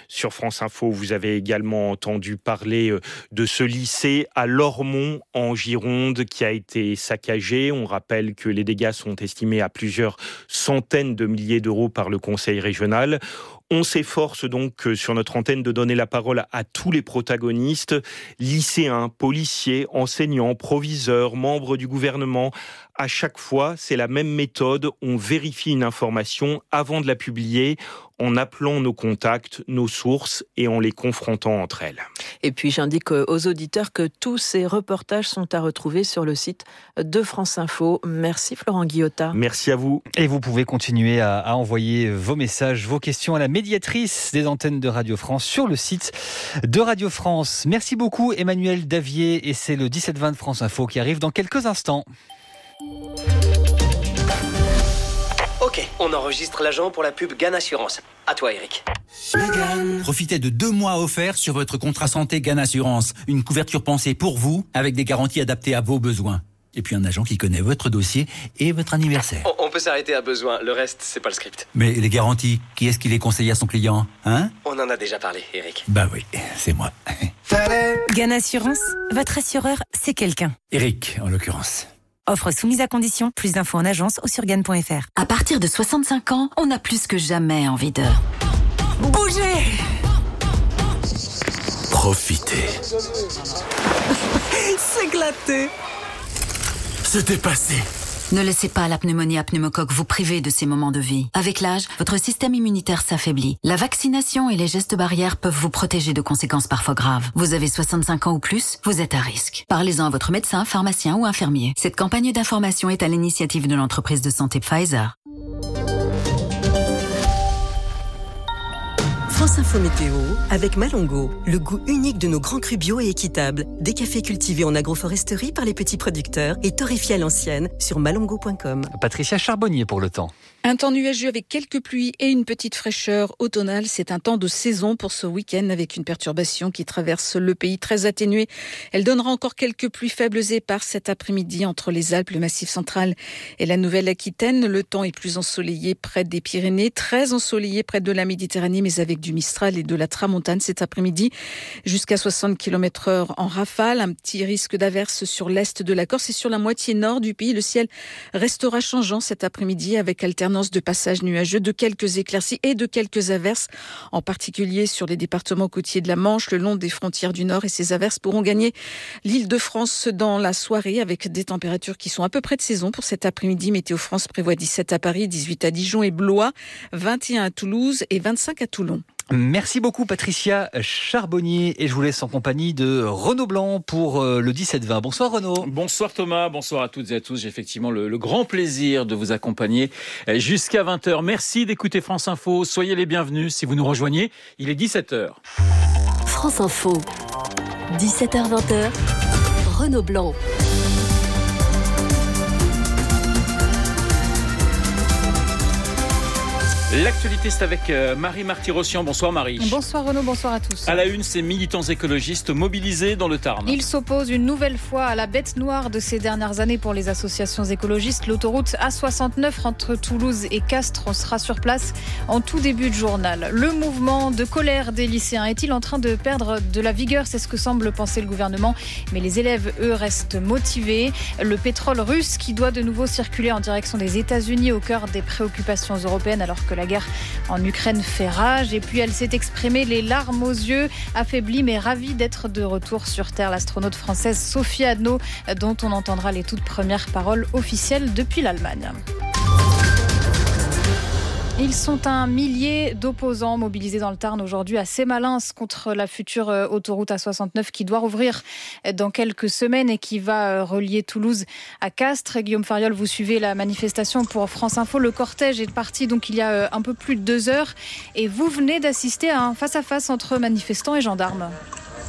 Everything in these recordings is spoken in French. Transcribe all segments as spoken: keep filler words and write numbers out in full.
sur France Info. Vous avez également entendu parler de ce lycée à Lormont en Gironde qui a été saccagé. On rappelle que les dégâts sont estimés à plusieurs centaines de milliers d'euros par le conseil régional. On s'efforce donc sur notre antenne de donner la parole à tous les protagonistes, lycéens, policiers, enseignants, proviseurs, membres du gouvernement. À chaque fois, c'est la même méthode. On vérifie une information avant de la publier en appelant nos contacts, nos sources et en les confrontant entre elles. Et puis j'indique aux auditeurs que tous ces reportages sont à retrouver sur le site de France Info. Merci Florent Guillotat. Merci à vous. Et vous pouvez continuer à, à envoyer vos messages, vos questions à la médiatrice des antennes de Radio France sur le site de Radio France. Merci beaucoup Emmanuel Davier et c'est le dix-sept vingt de France Info qui arrive dans quelques instants. Ok, on enregistre l'agent pour la pub Gann Assurance. À toi, Eric. Profitez de deux mois offerts sur votre contrat santé Gann Assurance. Une couverture pensée pour vous, avec des garanties adaptées à vos besoins. Et puis un agent qui connaît votre dossier et votre anniversaire. On, on peut s'arrêter à besoin, le reste, c'est pas le script. Mais les garanties, qui est-ce qui les conseille à son client, hein? On en a déjà parlé, Eric. Bah oui, c'est moi. Gann Assurance, votre assureur, c'est quelqu'un. Eric, en l'occurrence. Offre soumise à condition, plus d'infos en agence ou sur gann point f r. À partir de soixante-cinq ans, on a plus que jamais envie de bouger. Profitez. S'éclater. Se dépasser. Ne laissez pas la pneumonie à pneumocoque vous priver de ces moments de vie. Avec l'âge, votre système immunitaire s'affaiblit. La vaccination et les gestes barrières peuvent vous protéger de conséquences parfois graves. Vous avez soixante-cinq ans ou plus, vous êtes à risque. Parlez-en à votre médecin, pharmacien ou infirmier. Cette campagne d'information est à l'initiative de l'entreprise de santé Pfizer. France Info Météo avec Malongo, le goût unique de nos grands crus bio et équitables. Des cafés cultivés en agroforesterie par les petits producteurs et torréfiés à l'ancienne sur malongo point com. Patricia Charbonnier pour le temps. Un temps nuageux avec quelques pluies et une petite fraîcheur automnale. C'est un temps de saison pour ce week-end avec une perturbation qui traverse le pays très atténuée. Elle donnera encore quelques pluies faibles et éparses cet après-midi entre les Alpes, le Massif central et la Nouvelle-Aquitaine. Le temps est plus ensoleillé près des Pyrénées, très ensoleillé près de la Méditerranée, mais avec du Mistral et de la Tramontane cet après-midi. Jusqu'à soixante kilomètres heure en rafale. Un petit risque d'averse sur l'est de la Corse et sur la moitié nord du pays. Le ciel restera changeant cet après-midi avec alternance de passages nuageux, de quelques éclaircies et de quelques averses, en particulier sur les départements côtiers de la Manche, le long des frontières du Nord. Et ces averses pourront gagner l'Île-de-France dans la soirée avec des températures qui sont à peu près de saison pour cet après-midi. Météo France prévoit dix-sept à Paris, dix-huit à Dijon et Blois, vingt et un à Toulouse et vingt-cinq à Toulon. Merci beaucoup Patricia Charbonnier et je vous laisse en compagnie de Renaud Blanc pour le dix-sept vingt. Bonsoir Renaud. Bonsoir Thomas, bonsoir à toutes et à tous. J'ai effectivement le, le grand plaisir de vous accompagner jusqu'à vingt heures. Merci d'écouter France Info. Soyez les bienvenus si vous nous rejoignez. Il est dix-sept heures. France Info, dix-sept heures vingt, Renaud Blanc. L'actualité, c'est avec Marie Marty-Rossian. Bonsoir Marie. Bonsoir Renaud, bonsoir à tous. À la une, ces militants écologistes mobilisés dans le Tarn. Ils s'opposent une nouvelle fois à la bête noire de ces dernières années pour les associations écologistes. L'autoroute A soixante-neuf entre Toulouse et Castres sera sur place en tout début de journal. Le mouvement de colère des lycéens est-il en train de perdre de la vigueur ? C'est ce que semble penser le gouvernement. Mais les élèves, eux, restent motivés. Le pétrole russe qui doit de nouveau circuler en direction des États-Unis au cœur des préoccupations européennes alors que la La guerre en Ukraine fait rage. Et puis elle s'est exprimée les larmes aux yeux, affaiblie mais ravie d'être de retour sur Terre. L'astronaute française Sophie Adno, dont on entendra les toutes premières paroles officielles depuis l'Allemagne. Ils sont un millier d'opposants mobilisés dans le Tarn aujourd'hui à Sémalins contre la future autoroute A soixante-neuf qui doit rouvrir dans quelques semaines et qui va relier Toulouse à Castres. Guillaume Fariol, vous suivez la manifestation pour France Info. Le cortège est parti donc il y a un peu plus de deux heures et vous venez d'assister à un face-à-face entre manifestants et gendarmes.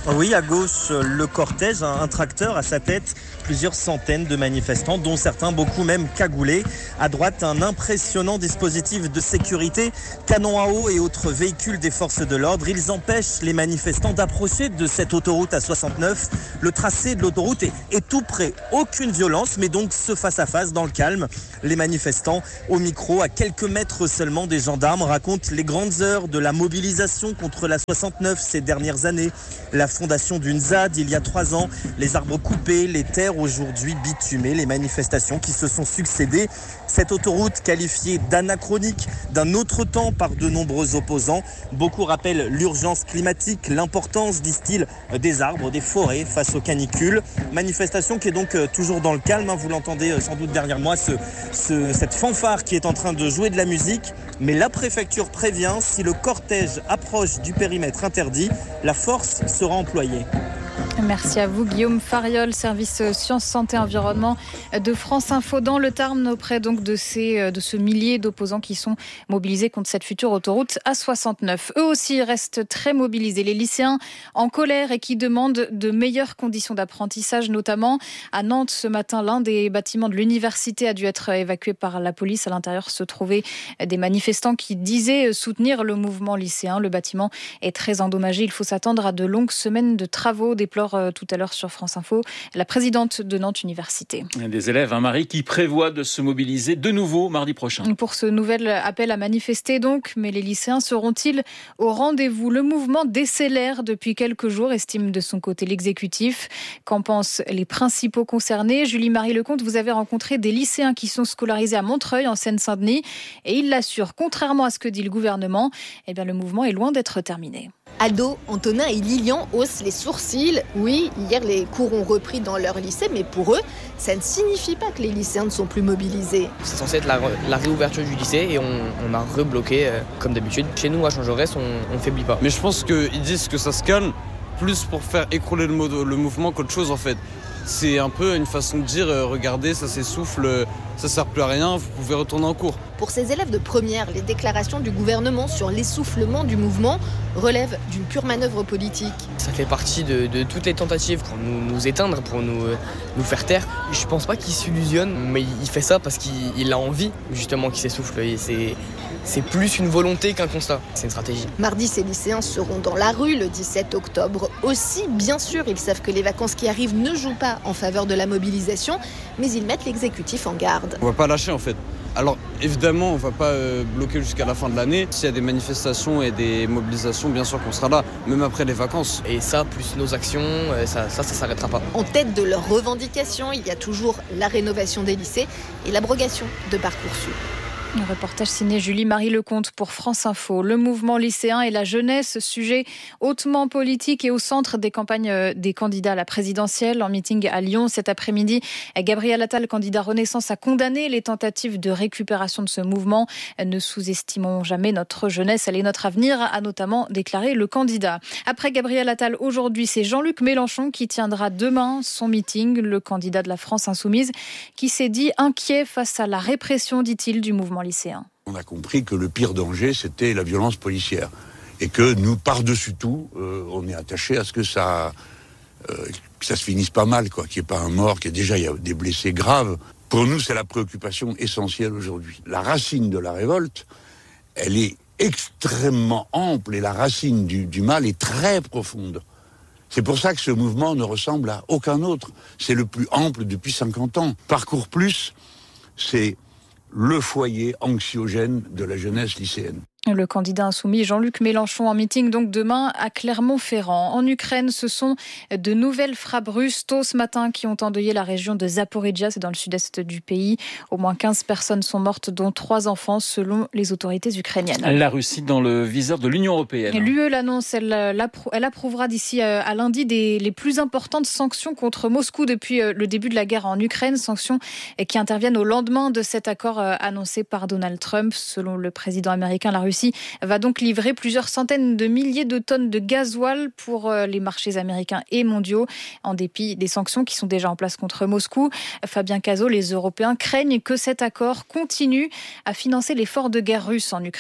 Oui, à gauche, le cortège, un tracteur à sa tête, plusieurs centaines de manifestants, dont certains beaucoup même cagoulés. À droite, un impressionnant dispositif de sécurité, canons à eau et autres véhicules des forces de l'ordre. Ils empêchent les manifestants d'approcher de cette autoroute A soixante-neuf. Le tracé de l'autoroute est, est tout près. Aucune violence, mais donc ce face-à-face dans le calme. Les manifestants, au micro, à quelques mètres seulement des gendarmes, racontent les grandes heures de la mobilisation contre la soixante-neuf ces dernières années. La fondation d'une Z A D il y a trois ans, les arbres coupés, les terres aujourd'hui bitumées, les manifestations qui se sont succédées. Cette autoroute qualifiée d'anachronique, d'un autre temps par de nombreux opposants. Beaucoup rappellent l'urgence climatique, l'importance, disent-ils, des arbres, des forêts face aux canicules. Manifestation qui est donc toujours dans le calme, hein, vous l'entendez sans doute derrière moi, ce, ce, cette fanfare qui est en train de jouer de la musique. Mais la préfecture prévient, si le cortège approche du périmètre interdit, la force sera employée. Merci à vous Guillaume Fariol, service Sciences, Santé, Environnement de France Info dans le Tarn, auprès donc de, ces, de ce millier d'opposants qui sont mobilisés contre cette future autoroute A soixante-neuf. Eux aussi restent très mobilisés, les lycéens en colère et qui demandent de meilleures conditions d'apprentissage, notamment à Nantes ce matin. L'un des bâtiments de l'université a dû être évacué par la police. À l'intérieur se trouvaient des manifestants qui disaient soutenir le mouvement lycéen. Le bâtiment est très endommagé. Il faut s'attendre à de longues semaines de travaux, déplore tout à l'heure sur France Info la présidente de Nantes Université. Des élèves, hein, Marie, qui prévoient de se mobiliser de nouveau mardi prochain. Pour ce nouvel appel à manifester donc, mais les lycéens seront-ils au rendez-vous? Le mouvement décélère depuis quelques jours, estime de son côté l'exécutif. Qu'en pensent les principaux concernés? Julie-Marie Lecomte, vous avez rencontré des lycéens qui sont scolarisés à Montreuil, en Seine-Saint-Denis, et ils l'assurent, contrairement à ce que dit le gouvernement, eh bien, le mouvement est loin d'être terminé. Aldo, Antonin et Lilian haussent les sourcils. Oui, hier les cours ont repris dans leur lycée, mais pour eux, ça ne signifie pas que les lycéens ne sont plus mobilisés. C'est censé être la, la réouverture du lycée et on, on a rebloqué euh, comme d'habitude. Chez nous, à Champ-Jaurès, on ne faiblit pas. Mais je pense qu'ils disent que ça se calme plus pour faire écrouler le, mo- le mouvement qu'autre chose en fait. C'est un peu une façon de dire, euh, regardez, ça s'essouffle, euh, ça sert plus à rien, vous pouvez retourner en cours. Pour ces élèves de première, les déclarations du gouvernement sur l'essoufflement du mouvement relèvent d'une pure manœuvre politique. Ça fait partie de, de toutes les tentatives pour nous, nous éteindre, pour nous, nous faire taire. Je pense pas qu'il s'illusionne, mais il fait ça parce qu'il il a envie justement qu'il s'essouffle. Et c'est, c'est plus une volonté qu'un constat, c'est une stratégie. Mardi, ces lycéens seront dans la rue le dix-sept octobre. Aussi, bien sûr, ils savent que les vacances qui arrivent ne jouent pas en faveur de la mobilisation, mais ils mettent l'exécutif en garde. On va pas lâcher en fait. Alors évidemment, on va pas euh, bloquer jusqu'à la fin de l'année. S'il y a des manifestations et des mobilisations, bien sûr qu'on sera là, même après les vacances. Et ça, plus nos actions, ça, ça, ça s'arrêtera pas. En tête de leurs revendications, il y a toujours la rénovation des lycées et l'abrogation de Parcoursup. Un reportage signé Julie-Marie Lecomte pour France Info. Le mouvement lycéen et la jeunesse, sujet hautement politique et au centre des campagnes des candidats à la présidentielle. En meeting à Lyon cet après-midi, Gabriel Attal, candidat Renaissance, a condamné les tentatives de récupération de ce mouvement. Ne sous-estimons jamais notre jeunesse, elle est notre avenir, a notamment déclaré le candidat. Après Gabriel Attal, aujourd'hui, c'est Jean-Luc Mélenchon qui tiendra demain son meeting. Le candidat de la France insoumise qui s'est dit inquiet face à la répression, dit-il, du mouvement lycéen. On a compris que le pire danger, c'était la violence policière. Et que nous, par-dessus tout, euh, on est attachés à ce que ça, euh, que ça se finisse pas mal, quoi, qu'il n'y ait pas un mort, qu'il y ait déjà il y a des blessés graves. Pour nous, c'est la préoccupation essentielle aujourd'hui. La racine de la révolte, elle est extrêmement ample et la racine du, du mal est très profonde. C'est pour ça que ce mouvement ne ressemble à aucun autre. C'est le plus ample depuis cinquante ans. Parcours Plus, c'est le foyer anxiogène de la jeunesse lycéenne. Le candidat insoumis Jean-Luc Mélenchon en meeting donc demain à Clermont-Ferrand. En Ukraine, ce sont de nouvelles frappes russes tôt ce matin qui ont endeuillé la région de Zaporijjia, c'est dans le sud-est du pays. Au moins quinze personnes sont mortes, dont trois enfants, selon les autorités ukrainiennes. La Russie dans le viseur de l'Union européenne. L'U E l'annonce, elle, elle approuvera d'ici à lundi des, les plus importantes sanctions contre Moscou depuis le début de la guerre en Ukraine. Sanctions qui interviennent au lendemain de cet accord annoncé par Donald Trump. Selon le président américain, la Russie va donc livrer plusieurs centaines de milliers de tonnes de gasoil pour les marchés américains et mondiaux, en dépit des sanctions qui sont déjà en place contre Moscou. Fabien Cazot, les Européens craignent que cet accord continue à financer l'effort de guerre russe en Ukraine.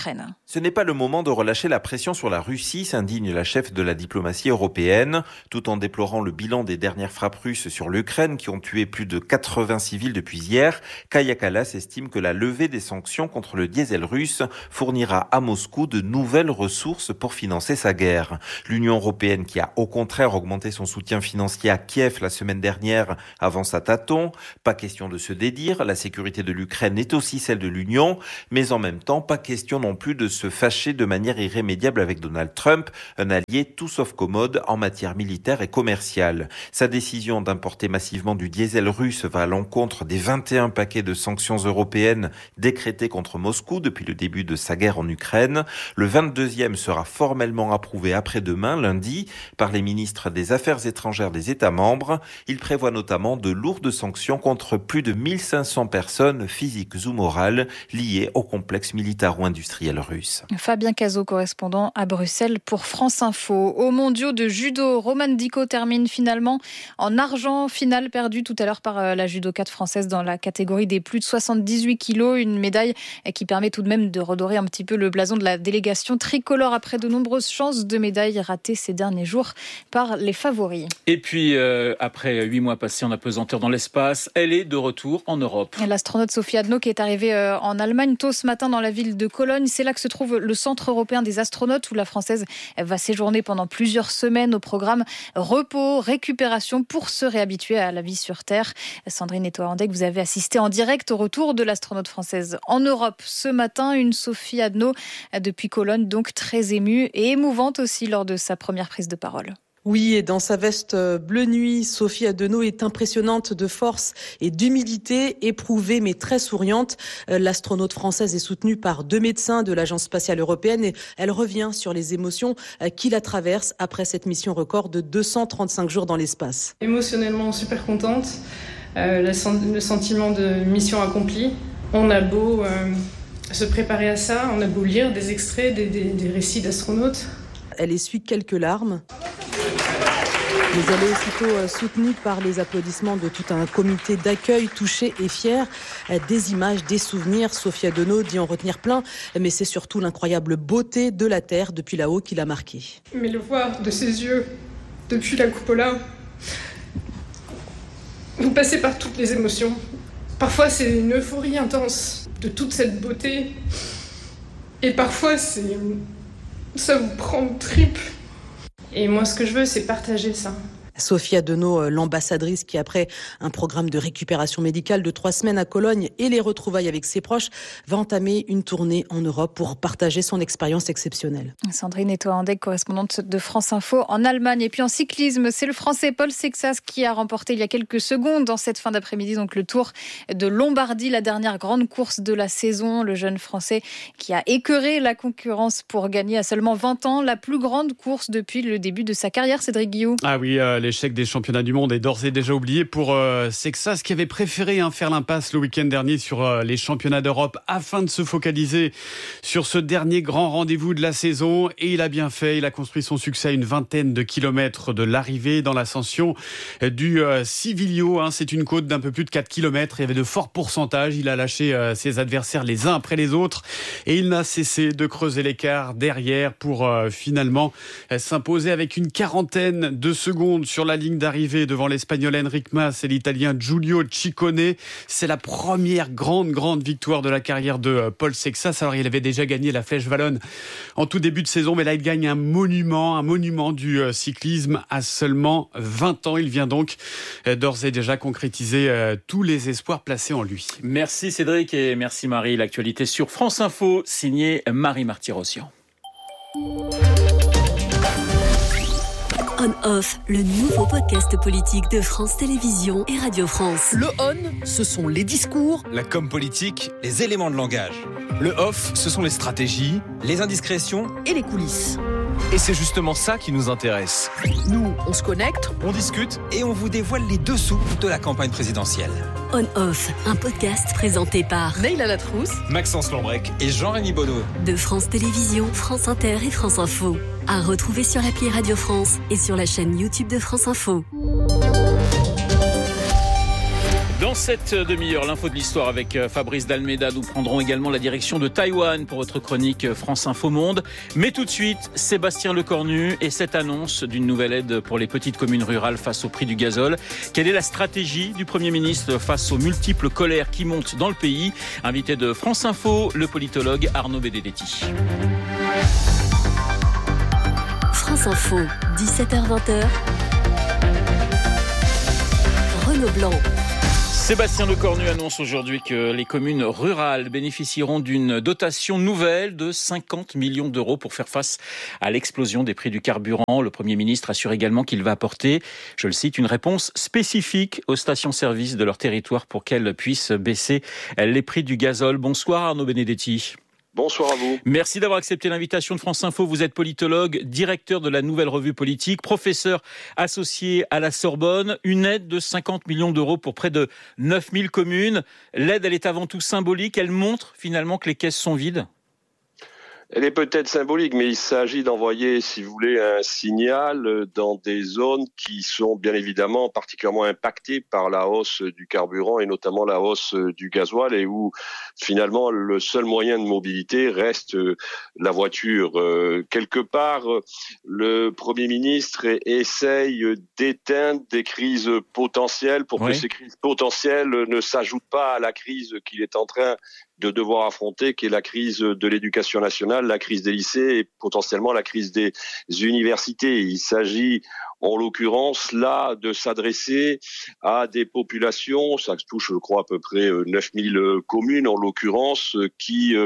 Ce n'est pas le moment de relâcher la pression sur la Russie, s'indigne la chef de la diplomatie européenne. Tout en déplorant le bilan des dernières frappes russes sur l'Ukraine qui ont tué plus de quatre-vingts civils depuis hier, Kaja Kallas estime que la levée des sanctions contre le diesel russe fournira à Moscou de nouvelles ressources pour financer sa guerre. L'Union européenne, qui a au contraire augmenté son soutien financier à Kiev la semaine dernière, avance à tâtons. Pas question de se dédire, la sécurité de l'Ukraine est aussi celle de l'Union, mais en même temps, pas question non plus de se fâcher de manière irrémédiable avec Donald Trump, un allié tout sauf commode en matière militaire et commerciale. Sa décision d'importer massivement du diesel russe va à l'encontre des vingt et un paquets de sanctions européennes décrétés contre Moscou depuis le début de sa guerre en Ukraine. Le vingt-deuxième sera formellement approuvé après-demain, lundi, par les ministres des Affaires étrangères des États membres. Il prévoit notamment de lourdes sanctions contre plus de mille cinq cents personnes physiques ou morales liées au complexe militaro-industriel russe. Fabien Cazot, correspondant à Bruxelles pour France Info. Aux mondiaux de judo, Romane Dicot termine finalement en argent, finale perdue tout à l'heure par la judokate française dans la catégorie des plus de soixante-dix-huit kilos. Une médaille qui permet tout de même de redorer un petit peu le blason de la délégation tricolore après de nombreuses chances de médailles ratées ces derniers jours par les favoris. Et puis, euh, après huit mois passés en apesanteur dans l'espace, elle est de retour en Europe. L'astronaute Sophie Adno qui est arrivée en Allemagne tôt ce matin dans la ville de Cologne. C'est là que se trouve le Centre européen des astronautes où la Française va séjourner pendant plusieurs semaines au programme repos, récupération pour se réhabituer à la vie sur Terre. Sandrine Etoa-Andec, vous avez assisté en direct au retour de l'astronaute française en Europe ce matin. Une Sophie Adno depuis Cologne, donc très émue et émouvante aussi lors de sa première prise de parole. Oui, et dans sa veste bleu nuit, Sophie Adno est impressionnante de force et d'humilité, éprouvée mais très souriante. L'astronaute française est soutenue par deux médecins de l'Agence spatiale européenne et elle revient sur les émotions qui la traversent après cette mission record de deux cent trente-cinq jours dans l'espace. Émotionnellement super contente, euh, le sentiment de mission accomplie. On a beau euh, se préparer à ça, on a beau lire des extraits, des, des, des récits d'astronautes. Elle essuie quelques larmes. Mais elle est aussitôt soutenue par les applaudissements de tout un comité d'accueil touché et fier. Des images, des souvenirs. Sophie Adno dit en retenir plein, mais c'est surtout l'incroyable beauté de la Terre depuis là-haut qui l'a marquée. Mais le voir de ses yeux, depuis la cupola, vous passez par toutes les émotions. Parfois c'est une euphorie intense de toute cette beauté. Et parfois c'est... ça vous prend aux tripes. Et moi, ce que je veux, c'est partager ça. Sophie Adno, l'ambassadrice qui, après un programme de récupération médicale de trois semaines à Cologne et les retrouvailles avec ses proches, va entamer une tournée en Europe pour partager son expérience exceptionnelle. Sandrine Etoa-Andec, correspondante de France Info en Allemagne. Et puis en cyclisme, c'est le Français Paul Sexas qui a remporté il y a quelques secondes dans cette fin d'après-midi donc le Tour de Lombardie, la dernière grande course de la saison. Le jeune Français qui a écœuré la concurrence pour gagner à seulement vingt ans la plus grande course depuis le début de sa carrière. Cédric Guillou. Ah oui, euh, l'échec des championnats du monde est d'ores et déjà oublié pour euh, Sexas qui avait préféré hein, faire l'impasse le week-end dernier sur euh, les championnats d'Europe afin de se focaliser sur ce dernier grand rendez-vous de la saison. Et il a bien fait, il a construit son succès à une vingtaine de kilomètres de l'arrivée dans l'ascension du euh, Civilio. Hein, c'est une côte d'un peu plus de quatre kilomètres. Il y avait de forts pourcentages. Il a lâché euh, ses adversaires les uns après les autres et il n'a cessé de creuser l'écart derrière pour euh, finalement euh, s'imposer avec une quarantaine de secondes sur la ligne d'arrivée devant l'Espagnol Enric Mas et l'Italien Giulio Ciccone. C'est la première grande, grande victoire de la carrière de Paul Sexas. Alors, il avait déjà gagné la Flèche Wallonne en tout début de saison, mais là, il gagne un monument, un monument du cyclisme à seulement vingt ans. Il vient donc d'ores et déjà concrétiser tous les espoirs placés en lui. Merci Cédric et merci Marie. L'actualité sur France Info, signée Marie Marty-Rossian. On-Off, le nouveau podcast politique de France Télévisions et Radio France. Le on, ce sont les discours. La com politique, les éléments de langage. Le off, ce sont les stratégies, les indiscrétions et les coulisses. Et c'est justement ça qui nous intéresse. Nous, on se connecte, on discute et on vous dévoile les dessous de la campagne présidentielle. On-Off, un podcast présenté par Neila Latrousse, Maxence Lambrec et Jean-Rémy Bonneau. De France Télévisions, France Inter et France Info. À retrouver sur l'appli Radio France et sur la chaîne YouTube de France Info. Dans Dans cette demi-heure, l'info de l'histoire avec Fabrice Dalméda. Nous prendrons également la direction de Taïwan pour votre chronique France Info Monde. Mais tout de suite, Sébastien Lecornu et cette annonce d'une nouvelle aide pour les petites communes rurales face au prix du gazole. Quelle est la stratégie du Premier ministre face aux multiples colères qui montent dans le pays? Invité de France Info, le politologue Arnaud Benedetti. France Info, dix-sept heures vingt. Renaud Blanc. Sébastien Lecornu annonce aujourd'hui que les communes rurales bénéficieront d'une dotation nouvelle de cinquante millions d'euros pour faire face à l'explosion des prix du carburant. Le Premier ministre assure également qu'il va apporter, je le cite, une réponse spécifique aux stations-service de leur territoire pour qu'elles puissent baisser les prix du gazole. Bonsoir Arnaud Benedetti. Bonsoir à vous. Merci d'avoir accepté l'invitation de France Info. Vous êtes politologue, directeur de la Nouvelle Revue Politique, professeur associé à la Sorbonne. Une aide de cinquante millions d'euros pour près de neuf mille communes. L'aide, elle est avant tout symbolique. Elle montre finalement que les caisses sont vides. Elle est peut-être symbolique, mais il s'agit d'envoyer, si vous voulez, un signal dans des zones qui sont bien évidemment particulièrement impactées par la hausse du carburant et notamment la hausse du gasoil, et où finalement le seul moyen de mobilité reste la voiture. Quelque part, le Premier ministre essaye d'éteindre des crises potentielles pour oui. que ces crises potentielles ne s'ajoutent pas à la crise qu'il est en train de devoir affronter, qui est la crise de l'éducation nationale, la crise des lycées et potentiellement la crise des universités. Il s'agit en l'occurrence là de s'adresser à des populations, ça touche je crois à peu près neuf mille communes en l'occurrence, qui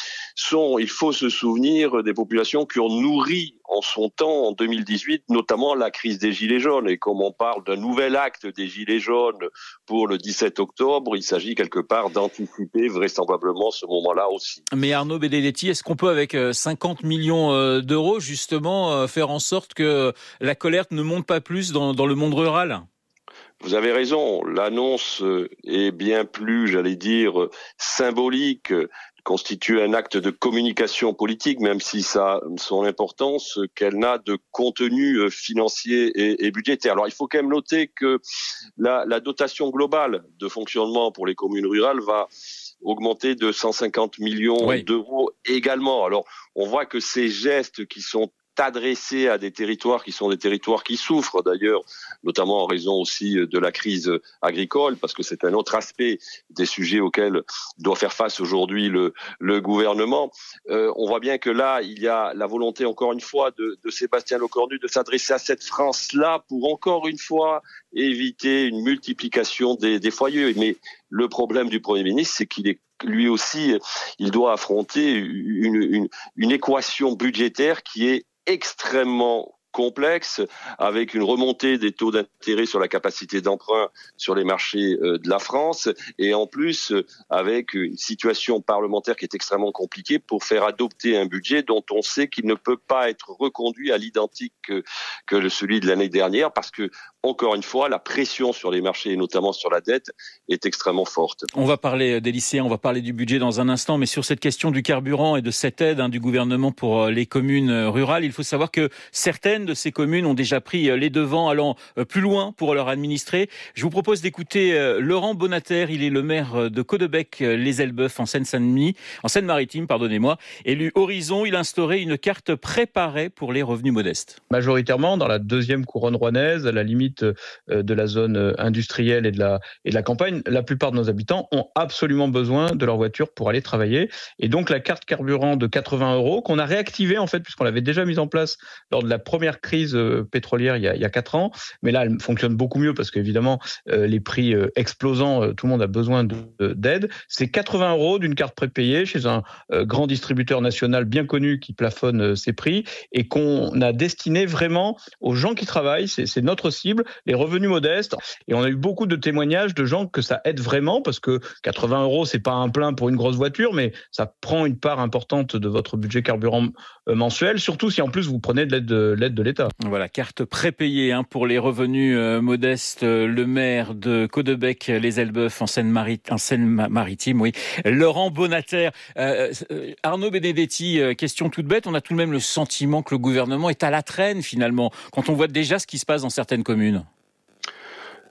sont, il faut se souvenir, des populations qui ont nourri en son temps, en deux mille dix-huit, notamment la crise des Gilets jaunes. Et comme on parle d'un nouvel acte des Gilets jaunes pour le dix-sept octobre, il s'agit quelque part d'anticiper vraisemblablement ce moment-là aussi. Mais Arnaud Benedetti, est-ce qu'on peut avec cinquante millions d'euros justement faire en sorte que la colère ne monte pas plus dans, dans le monde rural ? Vous avez raison, l'annonce est bien plus, j'allais dire, symbolique, constitue un acte de communication politique, même si ça a son importance, qu'elle n'a de contenu financier et, et budgétaire. Alors il faut quand même noter que la, la dotation globale de fonctionnement pour les communes rurales va augmenter de cent cinquante millions oui. d'euros également. Alors on voit que ces gestes qui sont adressés à des territoires qui sont des territoires qui souffrent d'ailleurs, notamment en raison aussi de la crise agricole, parce que c'est un autre aspect des sujets auxquels doit faire face aujourd'hui le, le gouvernement. Euh, on voit bien que là, il y a la volonté, encore une fois, de, de Sébastien Lecornu de s'adresser à cette France-là pour, encore une fois, éviter une multiplication des, des foyers. Mais le problème du Premier ministre, c'est qu'il est lui aussi, il doit affronter une, une, une équation budgétaire qui est extrêmement complexe, avec une remontée des taux d'intérêt sur la capacité d'emprunt sur les marchés de la France, et en plus avec une situation parlementaire qui est extrêmement compliquée pour faire adopter un budget dont on sait qu'il ne peut pas être reconduit à l'identique que, que celui de l'année dernière, parce que, encore une fois, la pression sur les marchés, et notamment sur la dette, est extrêmement forte. On va parler des lycéens, on va parler du budget dans un instant, mais sur cette question du carburant et de cette aide hein, du gouvernement pour les communes rurales, il faut savoir que certaines de ces communes ont déjà pris les devants, allant plus loin pour leur administrer. Je vous propose d'écouter Laurent Bonater, il est le maire de Caudebec-les-Elbeuf en Seine-Saint-Denis, en Seine-Maritime, pardonnez-moi. Élu Horizon, il a instauré une carte préparée pour les revenus modestes. Majoritairement dans la deuxième couronne rouennaise, à la limite de la zone industrielle et de la, et de la campagne, la plupart de nos habitants ont absolument besoin de leur voiture pour aller travailler. Et donc la carte carburant de quatre-vingts euros, qu'on a réactivée en fait, puisqu'on l'avait déjà mise en place lors de la première crise pétrolière il y a, il y a quatre ans, mais là elle fonctionne beaucoup mieux parce qu'évidemment euh, les prix euh, explosant, euh, tout le monde a besoin de, de, d'aide. C'est quatre-vingts euros d'une carte prépayée chez un euh, grand distributeur national bien connu qui plafonne euh, ses prix et qu'on a destiné vraiment aux gens qui travaillent, c'est, c'est notre cible, les revenus modestes. Et on a eu beaucoup de témoignages de gens que ça aide vraiment parce que quatre-vingts euros, c'est pas un plein pour une grosse voiture, mais ça prend une part importante de votre budget carburant mensuel, surtout si en plus vous prenez de l'aide de, l'aide de l'État. Voilà, carte prépayée hein, pour les revenus euh, modestes. Le maire de Caudebec-les-Elbeuf en Seine-Maritime, en Seine-Maritime, oui, Laurent Bonater. Euh, Arnaud Benedetti, euh, question toute bête, on a tout de même le sentiment que le gouvernement est à la traîne finalement, quand on voit déjà ce qui se passe dans certaines communes.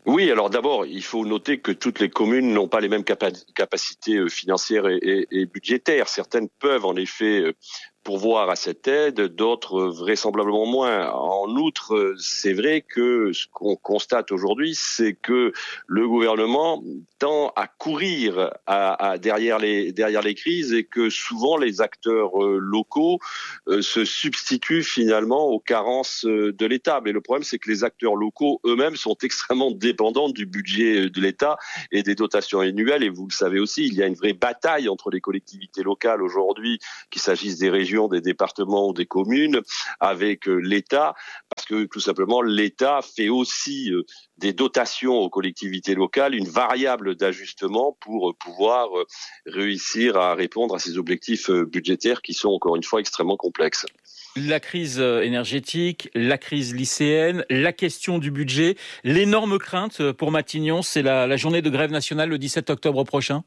Oui, alors d'abord, il faut noter que toutes les communes n'ont pas les mêmes capa- capacités financières et, et, et budgétaires. Certaines peuvent en effet pourvoir à cette aide, d'autres vraisemblablement moins. En outre, c'est vrai que ce qu'on constate aujourd'hui, c'est que le gouvernement tend à courir à, à derrière les derrière les crises et que souvent les acteurs euh, locaux euh, se substituent finalement aux carences de l'État. Mais le problème, c'est que les acteurs locaux eux-mêmes sont extrêmement dépendants du budget de l'État et des dotations annuelles. Et vous le savez aussi, il y a une vraie bataille entre les collectivités locales aujourd'hui, qu'il s'agisse des régions, des départements ou des communes, avec l'État, parce que tout simplement l'État fait aussi des dotations aux collectivités locales, une variable d'ajustement pour pouvoir réussir à répondre à ces objectifs budgétaires qui sont encore une fois extrêmement complexes. La crise énergétique, la crise lycéenne, la question du budget, l'énorme crainte pour Matignon, c'est la, la journée de grève nationale le dix-sept octobre prochain.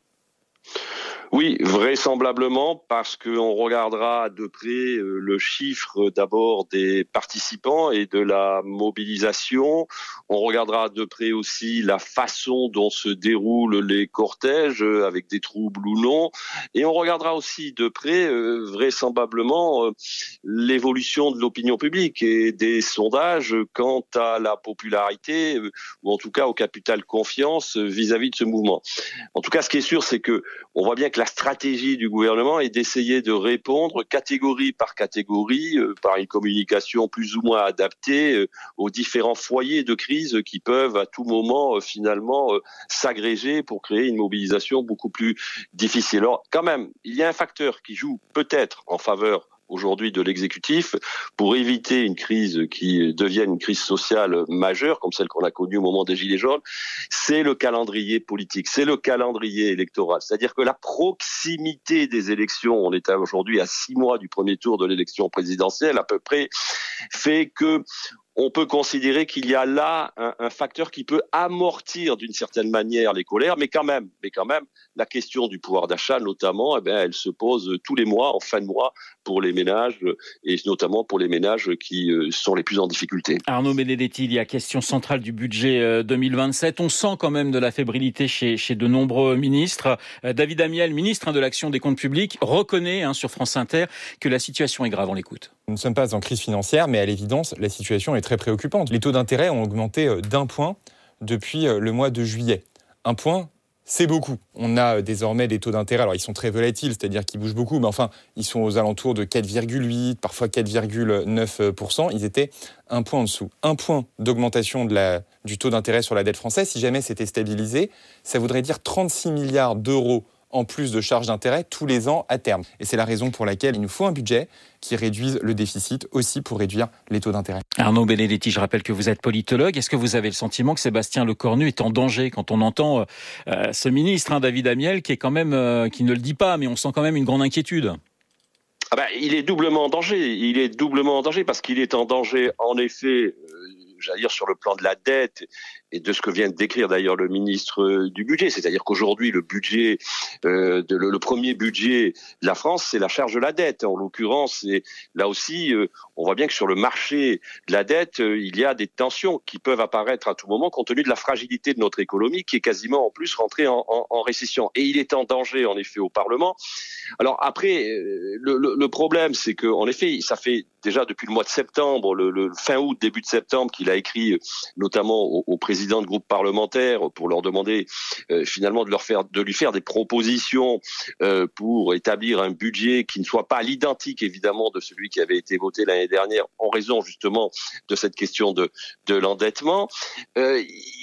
Oui, vraisemblablement, parce qu'on regardera de près le chiffre d'abord des participants et de la mobilisation. On regardera de près aussi la façon dont se déroulent les cortèges, avec des troubles ou non. Et on regardera aussi de près, vraisemblablement, l'évolution de l'opinion publique et des sondages quant à la popularité, ou en tout cas au capital confiance vis-à-vis de ce mouvement. En tout cas, ce qui est sûr, c'est que on voit bien que la stratégie du gouvernement est d'essayer de répondre catégorie par catégorie, euh, par une communication plus ou moins adaptée euh, aux différents foyers de crise qui peuvent à tout moment euh, finalement euh, s'agréger pour créer une mobilisation beaucoup plus difficile. Alors quand même, il y a un facteur qui joue peut-être en faveur aujourd'hui de l'exécutif pour éviter une crise qui devienne une crise sociale majeure comme celle qu'on a connue au moment des Gilets jaunes, c'est le calendrier politique, c'est le calendrier électoral. C'est-à-dire que la proximité des élections, on est aujourd'hui à six mois du premier tour de l'élection présidentielle à peu près, fait que on peut considérer qu'il y a là un, un facteur qui peut amortir d'une certaine manière les colères, mais quand même, mais quand même, la question du pouvoir d'achat, notamment, eh bien, elle se pose tous les mois, en fin de mois, pour les ménages, et notamment pour les ménages qui sont les plus en difficulté. Arnaud Benedetti, il y a question centrale du budget deux mille vingt-sept. On sent quand même de la fébrilité chez, chez de nombreux ministres. David Amiel, ministre de l'Action des Comptes Publics, reconnaît hein, sur France Inter que la situation est grave. On l'écoute. Nous ne sommes pas en crise financière, mais à l'évidence, la situation est très préoccupante. Les taux d'intérêt ont augmenté d'un point depuis le mois de juillet. Un point, c'est beaucoup. On a désormais des taux d'intérêt, alors ils sont très volatiles, c'est-à-dire qu'ils bougent beaucoup, mais enfin, ils sont aux alentours de quatre virgule huit, parfois quatre virgule neuf pour cent. Ils étaient un point en dessous. Un point d'augmentation de la, du taux d'intérêt sur la dette française, si jamais c'était stabilisé, ça voudrait dire trente-six milliards d'euros en plus de charges d'intérêt tous les ans à terme. Et c'est la raison pour laquelle il nous faut un budget qui réduise le déficit aussi pour réduire les taux d'intérêt. Arnaud Benedetti, je rappelle que vous êtes politologue. Est-ce que vous avez le sentiment que Sébastien Lecornu est en danger quand on entend euh, ce ministre, hein, David Amiel, qui est quand même, euh, qui ne le dit pas, mais on sent quand même une grande inquiétude? Ah ben, il est doublement en danger. Il est doublement en danger parce qu'il est en danger, en effet, euh, j'allais dire sur le plan de la dette et de ce que vient de décrire d'ailleurs le ministre du budget. C'est-à-dire qu'aujourd'hui, le budget, euh, de, le, le premier budget de la France, c'est la charge de la dette. En l'occurrence, et là aussi, euh, on voit bien que sur le marché de la dette, euh, il y a des tensions qui peuvent apparaître à tout moment compte tenu de la fragilité de notre économie qui est quasiment en plus rentrée en, en, en récession. Et il est en danger, en effet, au Parlement. Alors après, euh, le, le, le problème, c'est que, en effet, ça fait déjà depuis le mois de septembre, le, le fin août, début de septembre, qu'il a écrit notamment au, au président de groupes parlementaires pour leur demander euh, finalement de leur faire, de lui faire des propositions euh, pour établir un budget qui ne soit pas à l'identique évidemment de celui qui avait été voté l'année dernière en raison justement de cette question de, de l'endettement. Euh,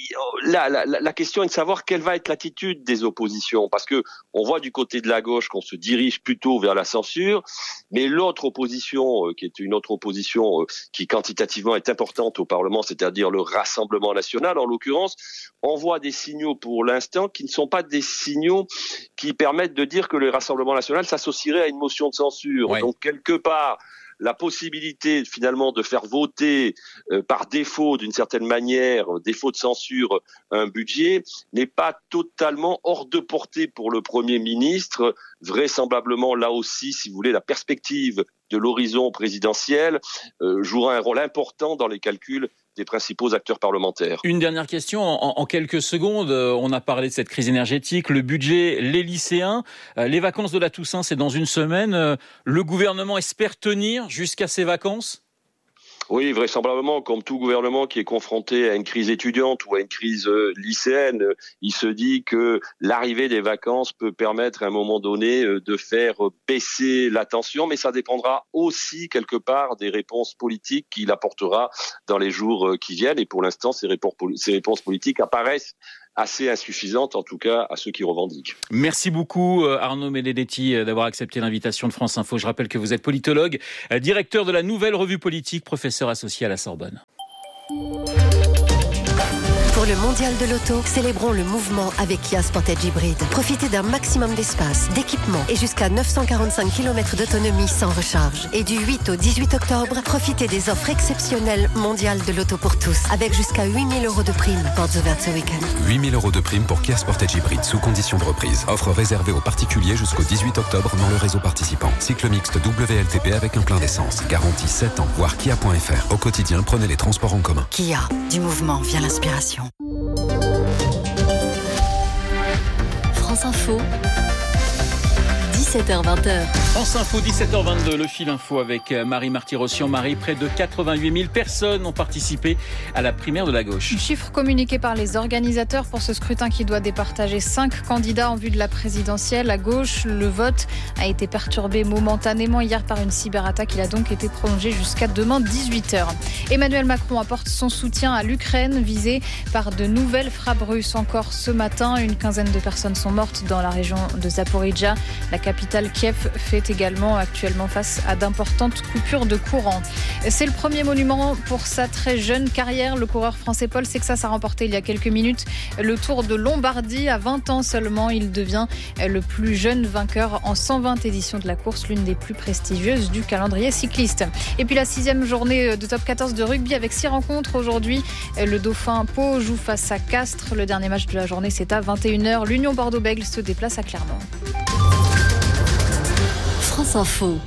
la, la, la question est de savoir quelle va être l'attitude des oppositions parce que on voit du côté de la gauche qu'on se dirige plutôt vers la censure, mais l'autre opposition euh, qui est une autre opposition euh, qui quantitativement est importante au Parlement, c'est-à-dire le Rassemblement national en l'occurrence, envoie des signaux pour l'instant qui ne sont pas des signaux qui permettent de dire que le Rassemblement national s'associerait à une motion de censure. Ouais. Donc quelque part, la possibilité finalement de faire voter euh, par défaut d'une certaine manière, défaut de censure, un budget n'est pas totalement hors de portée pour le Premier ministre. Vraisemblablement là aussi, si vous voulez, la perspective de l'horizon présidentiel euh, jouera un rôle important dans les calculs des principaux acteurs parlementaires. Une dernière question en, en quelques secondes. On a parlé de cette crise énergétique, le budget, les lycéens. Les vacances de la Toussaint, c'est dans une semaine. Le gouvernement espère tenir jusqu'à ces vacances ? Oui, vraisemblablement, comme tout gouvernement qui est confronté à une crise étudiante ou à une crise lycéenne, il se dit que l'arrivée des vacances peut permettre à un moment donné de faire baisser la tension, mais ça dépendra aussi quelque part des réponses politiques qu'il apportera dans les jours qui viennent. Et pour l'instant, ces réponses politiques apparaissent assez insuffisante, en tout cas à ceux qui revendiquent. Merci beaucoup Arnaud Benedetti d'avoir accepté l'invitation de France Info. Je rappelle que vous êtes politologue, directeur de la Nouvelle Revue Politique, professeur associé à la Sorbonne. Pour le mondial de l'auto, célébrons le mouvement avec Kia Sportage Hybrid. Profitez d'un maximum d'espace, d'équipement et jusqu'à neuf cent quarante-cinq kilomètres d'autonomie sans recharge. Et du huit au dix-huit octobre, profitez des offres exceptionnelles mondiales de l'auto pour tous, avec jusqu'à huit mille euros de prime. Portes ouvertes ce week-end. huit mille euros de prime pour Kia Sportage Hybrid sous condition de reprise. Offre réservée aux particuliers jusqu'au dix-huit octobre dans le réseau participant. Cycle mixte W L T P avec un plein d'essence. Garantie sept ans. Voir kia point f r. Au quotidien, prenez les transports en commun. Kia, du mouvement vient l'inspiration. France Info, dix-sept heures vingt. France Info, dix-sept heures vingt-deux, le fil info avec Marie Marty-Rossian. Marie, près de quatre-vingt-huit mille personnes ont participé à la primaire de la gauche. Chiffre communiqué par les organisateurs pour ce scrutin qui doit départager cinq candidats en vue de la présidentielle. À gauche, le vote a été perturbé momentanément hier par une cyberattaque. Il a donc été prolongé jusqu'à demain dix-huit heures. Emmanuel Macron apporte son soutien à l'Ukraine, visée par de nouvelles frappes russes. Encore ce matin, une quinzaine de personnes sont mortes dans la région de Zaporijjia. La capitale Kiev fait également actuellement face à d'importantes coupures de courant. C'est le premier monument pour sa très jeune carrière. Le coureur français Paul Sexas a remporté il y a quelques minutes le Tour de Lombardie. À vingt ans seulement, il devient le plus jeune vainqueur en cent vingt éditions de la course, l'une des plus prestigieuses du calendrier cycliste. Et puis la sixième journée de top quatorze de rugby avec six rencontres aujourd'hui. Le Dauphin Pau joue face à Castres. Le dernier match de la journée, c'est à vingt et une heures. L'Union Bordeaux-Bègles se déplace à Clermont. France Info.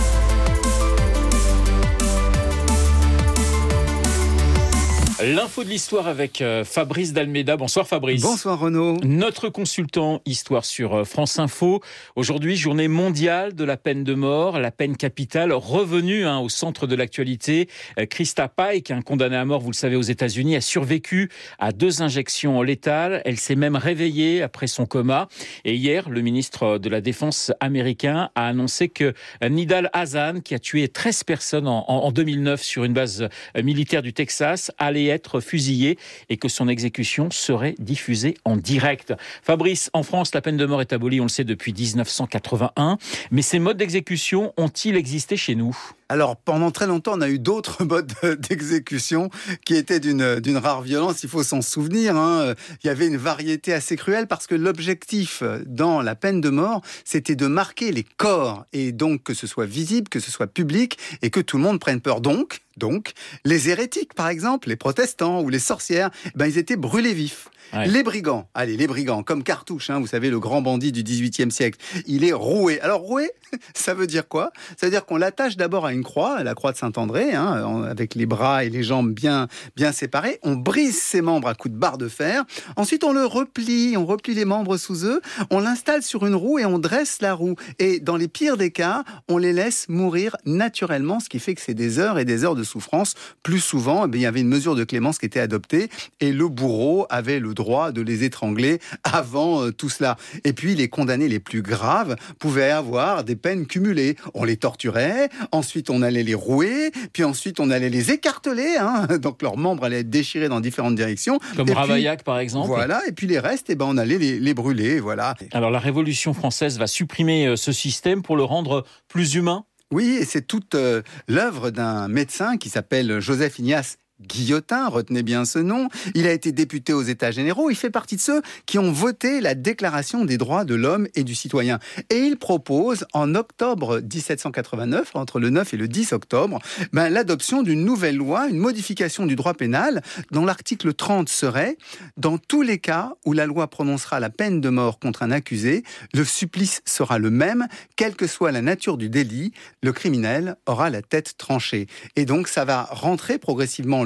L'info de l'histoire avec Fabrice Dalméda. Bonsoir Fabrice. Bonsoir Renaud. Notre consultant histoire sur France Info. Aujourd'hui, journée mondiale de la peine de mort, la peine capitale revenue hein, au centre de l'actualité. Krista Pike, un condamné à mort, vous le savez, aux États-Unis, a survécu à deux injections létales. Elle s'est même réveillée après son coma. Et hier, le ministre de la Défense américain a annoncé que Nidal Hasan, qui a tué treize personnes en, en deux mille neuf sur une base militaire du Texas, allait être fusillé et que son exécution serait diffusée en direct. Fabrice, en France, la peine de mort est abolie, on le sait, depuis dix-neuf cent quatre-vingt-un. Mais ces modes d'exécution ont-ils existé chez nous ? Alors, pendant très longtemps, on a eu d'autres modes d'exécution qui étaient d'une, d'une rare violence, il faut s'en souvenir. Hein. Il y avait une variété assez cruelle parce que l'objectif dans la peine de mort, c'était de marquer les corps et donc que ce soit visible, que ce soit public et que tout le monde prenne peur. Donc, donc les hérétiques, par exemple, les protestants ou les sorcières, ben, ils étaient brûlés vifs. Ouais. Les brigands, allez, les brigands, comme Cartouche, hein, vous savez, le grand bandit du dix-huitième siècle, il est roué. Alors, roué, ça veut dire quoi ? Ça veut dire qu'on l'attache d'abord à une croix, à la croix de Saint-André, hein, avec les bras et les jambes bien, bien séparés. On brise ses membres à coups de barre de fer. Ensuite, on le replie, on replie les membres sous eux, on l'installe sur une roue et on dresse la roue. Et dans les pires des cas, on les laisse mourir naturellement, ce qui fait que c'est des heures et des heures de souffrance. Plus souvent, eh bien, il y avait une mesure de clémence qui était adoptée et le bourreau avait le droit de les étrangler avant euh, tout cela. Et puis, les condamnés les plus graves pouvaient avoir des peines cumulées. On les torturait, ensuite on allait les rouer, puis ensuite on allait les écarteler, hein, donc leurs membres allaient être déchirés dans différentes directions. Comme et Ravaillac puis, par exemple. Voilà, et puis les restes, eh ben, on allait les, les brûler, voilà. Alors la Révolution française va supprimer ce système pour le rendre plus humain ? Oui, et c'est toute euh, l'œuvre d'un médecin qui s'appelle Joseph Ignace Guillotin, retenez bien ce nom. Il a été député aux États généraux. Il fait partie de ceux qui ont voté la Déclaration des droits de l'homme et du citoyen. Et il propose, en octobre dix-sept cent quatre-vingt-neuf, entre le neuf et le dix octobre, ben, l'adoption d'une nouvelle loi, une modification du droit pénal, dont l'article trente serait « Dans tous les cas où la loi prononcera la peine de mort contre un accusé, le supplice sera le même, quelle que soit la nature du délit, le criminel aura la tête tranchée. » Et donc, ça va rentrer progressivement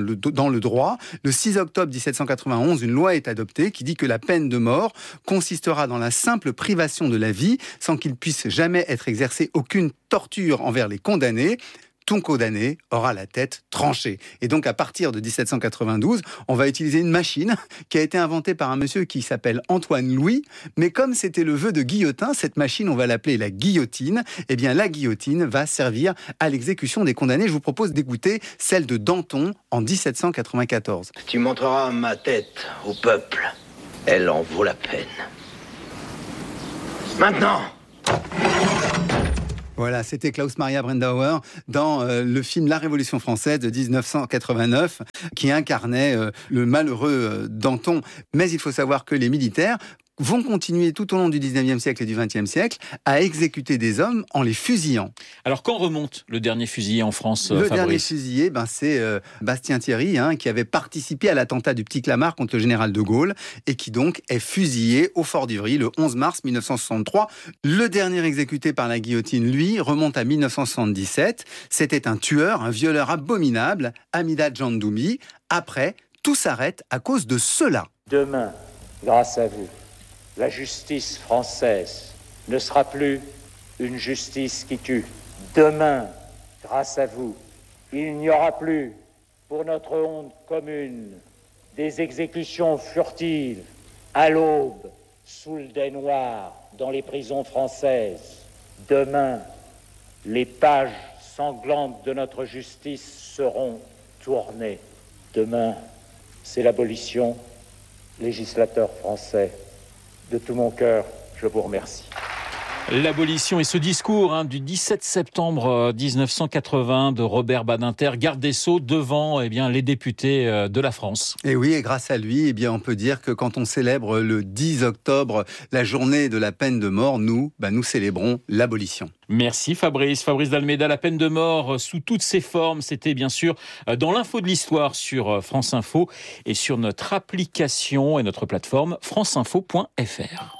le, dans le droit. Le six octobre dix-sept cent quatre-vingt-onze, une loi est adoptée qui dit que la peine de mort consistera dans la simple privation de la vie sans qu'il puisse jamais être exercé aucune torture envers les condamnés. Tout condamné aura la tête tranchée. Et donc, à partir de dix-sept cent quatre-vingt-douze, on va utiliser une machine qui a été inventée par un monsieur qui s'appelle Antoine Louis. Mais comme c'était le vœu de Guillotin, cette machine, on va l'appeler la guillotine. Eh bien, la guillotine va servir à l'exécution des condamnés. Je vous propose d'écouter celle de Danton en dix-sept cent quatre-vingt-quatorze. Tu montreras ma tête au peuple. Elle en vaut la peine. Maintenant! Voilà, c'était Klaus Maria Brandauer dans euh, le film La Révolution française de dix-neuf cent quatre-vingt-neuf qui incarnait euh, le malheureux euh, Danton. Mais il faut savoir que les militaires vont continuer tout au long du dix-neuvième siècle et du vingtième siècle à exécuter des hommes en les fusillant. Alors quand remonte le dernier fusillé en France, Le Fabrice dernier fusillé, ben, c'est euh, Bastien Thierry, hein, qui avait participé à l'attentat du Petit Clamart contre le général de Gaulle et qui donc est fusillé au Fort d'Ivry le onze mars mille neuf cent soixante-trois. Le dernier exécuté par la guillotine, lui, remonte à mille neuf cent soixante-dix-sept. C'était un tueur, un violeur abominable, Amida Djandoubi. Après, tout s'arrête à cause de cela. Demain, grâce à vous, la justice française ne sera plus une justice qui tue. Demain, grâce à vous, il n'y aura plus, pour notre honte commune, des exécutions furtives, à l'aube, sous le dais noir, dans les prisons françaises. Demain, les pages sanglantes de notre justice seront tournées. Demain, c'est l'abolition, législateur français. De tout mon cœur, je vous remercie. L'abolition et ce discours hein, du dix-sept septembre dix-neuf cent quatre-vingts de Robert Badinter, garde des Sceaux, devant eh bien, les députés euh, de la France. Et oui, et grâce à lui, eh bien, on peut dire que quand on célèbre le dix octobre, la journée de la peine de mort, nous, bah, nous célébrons l'abolition. Merci Fabrice. Fabrice d'Almeida, la peine de mort sous toutes ses formes, c'était bien sûr dans l'info de l'histoire sur France Info et sur notre application et notre plateforme franceinfo point f r.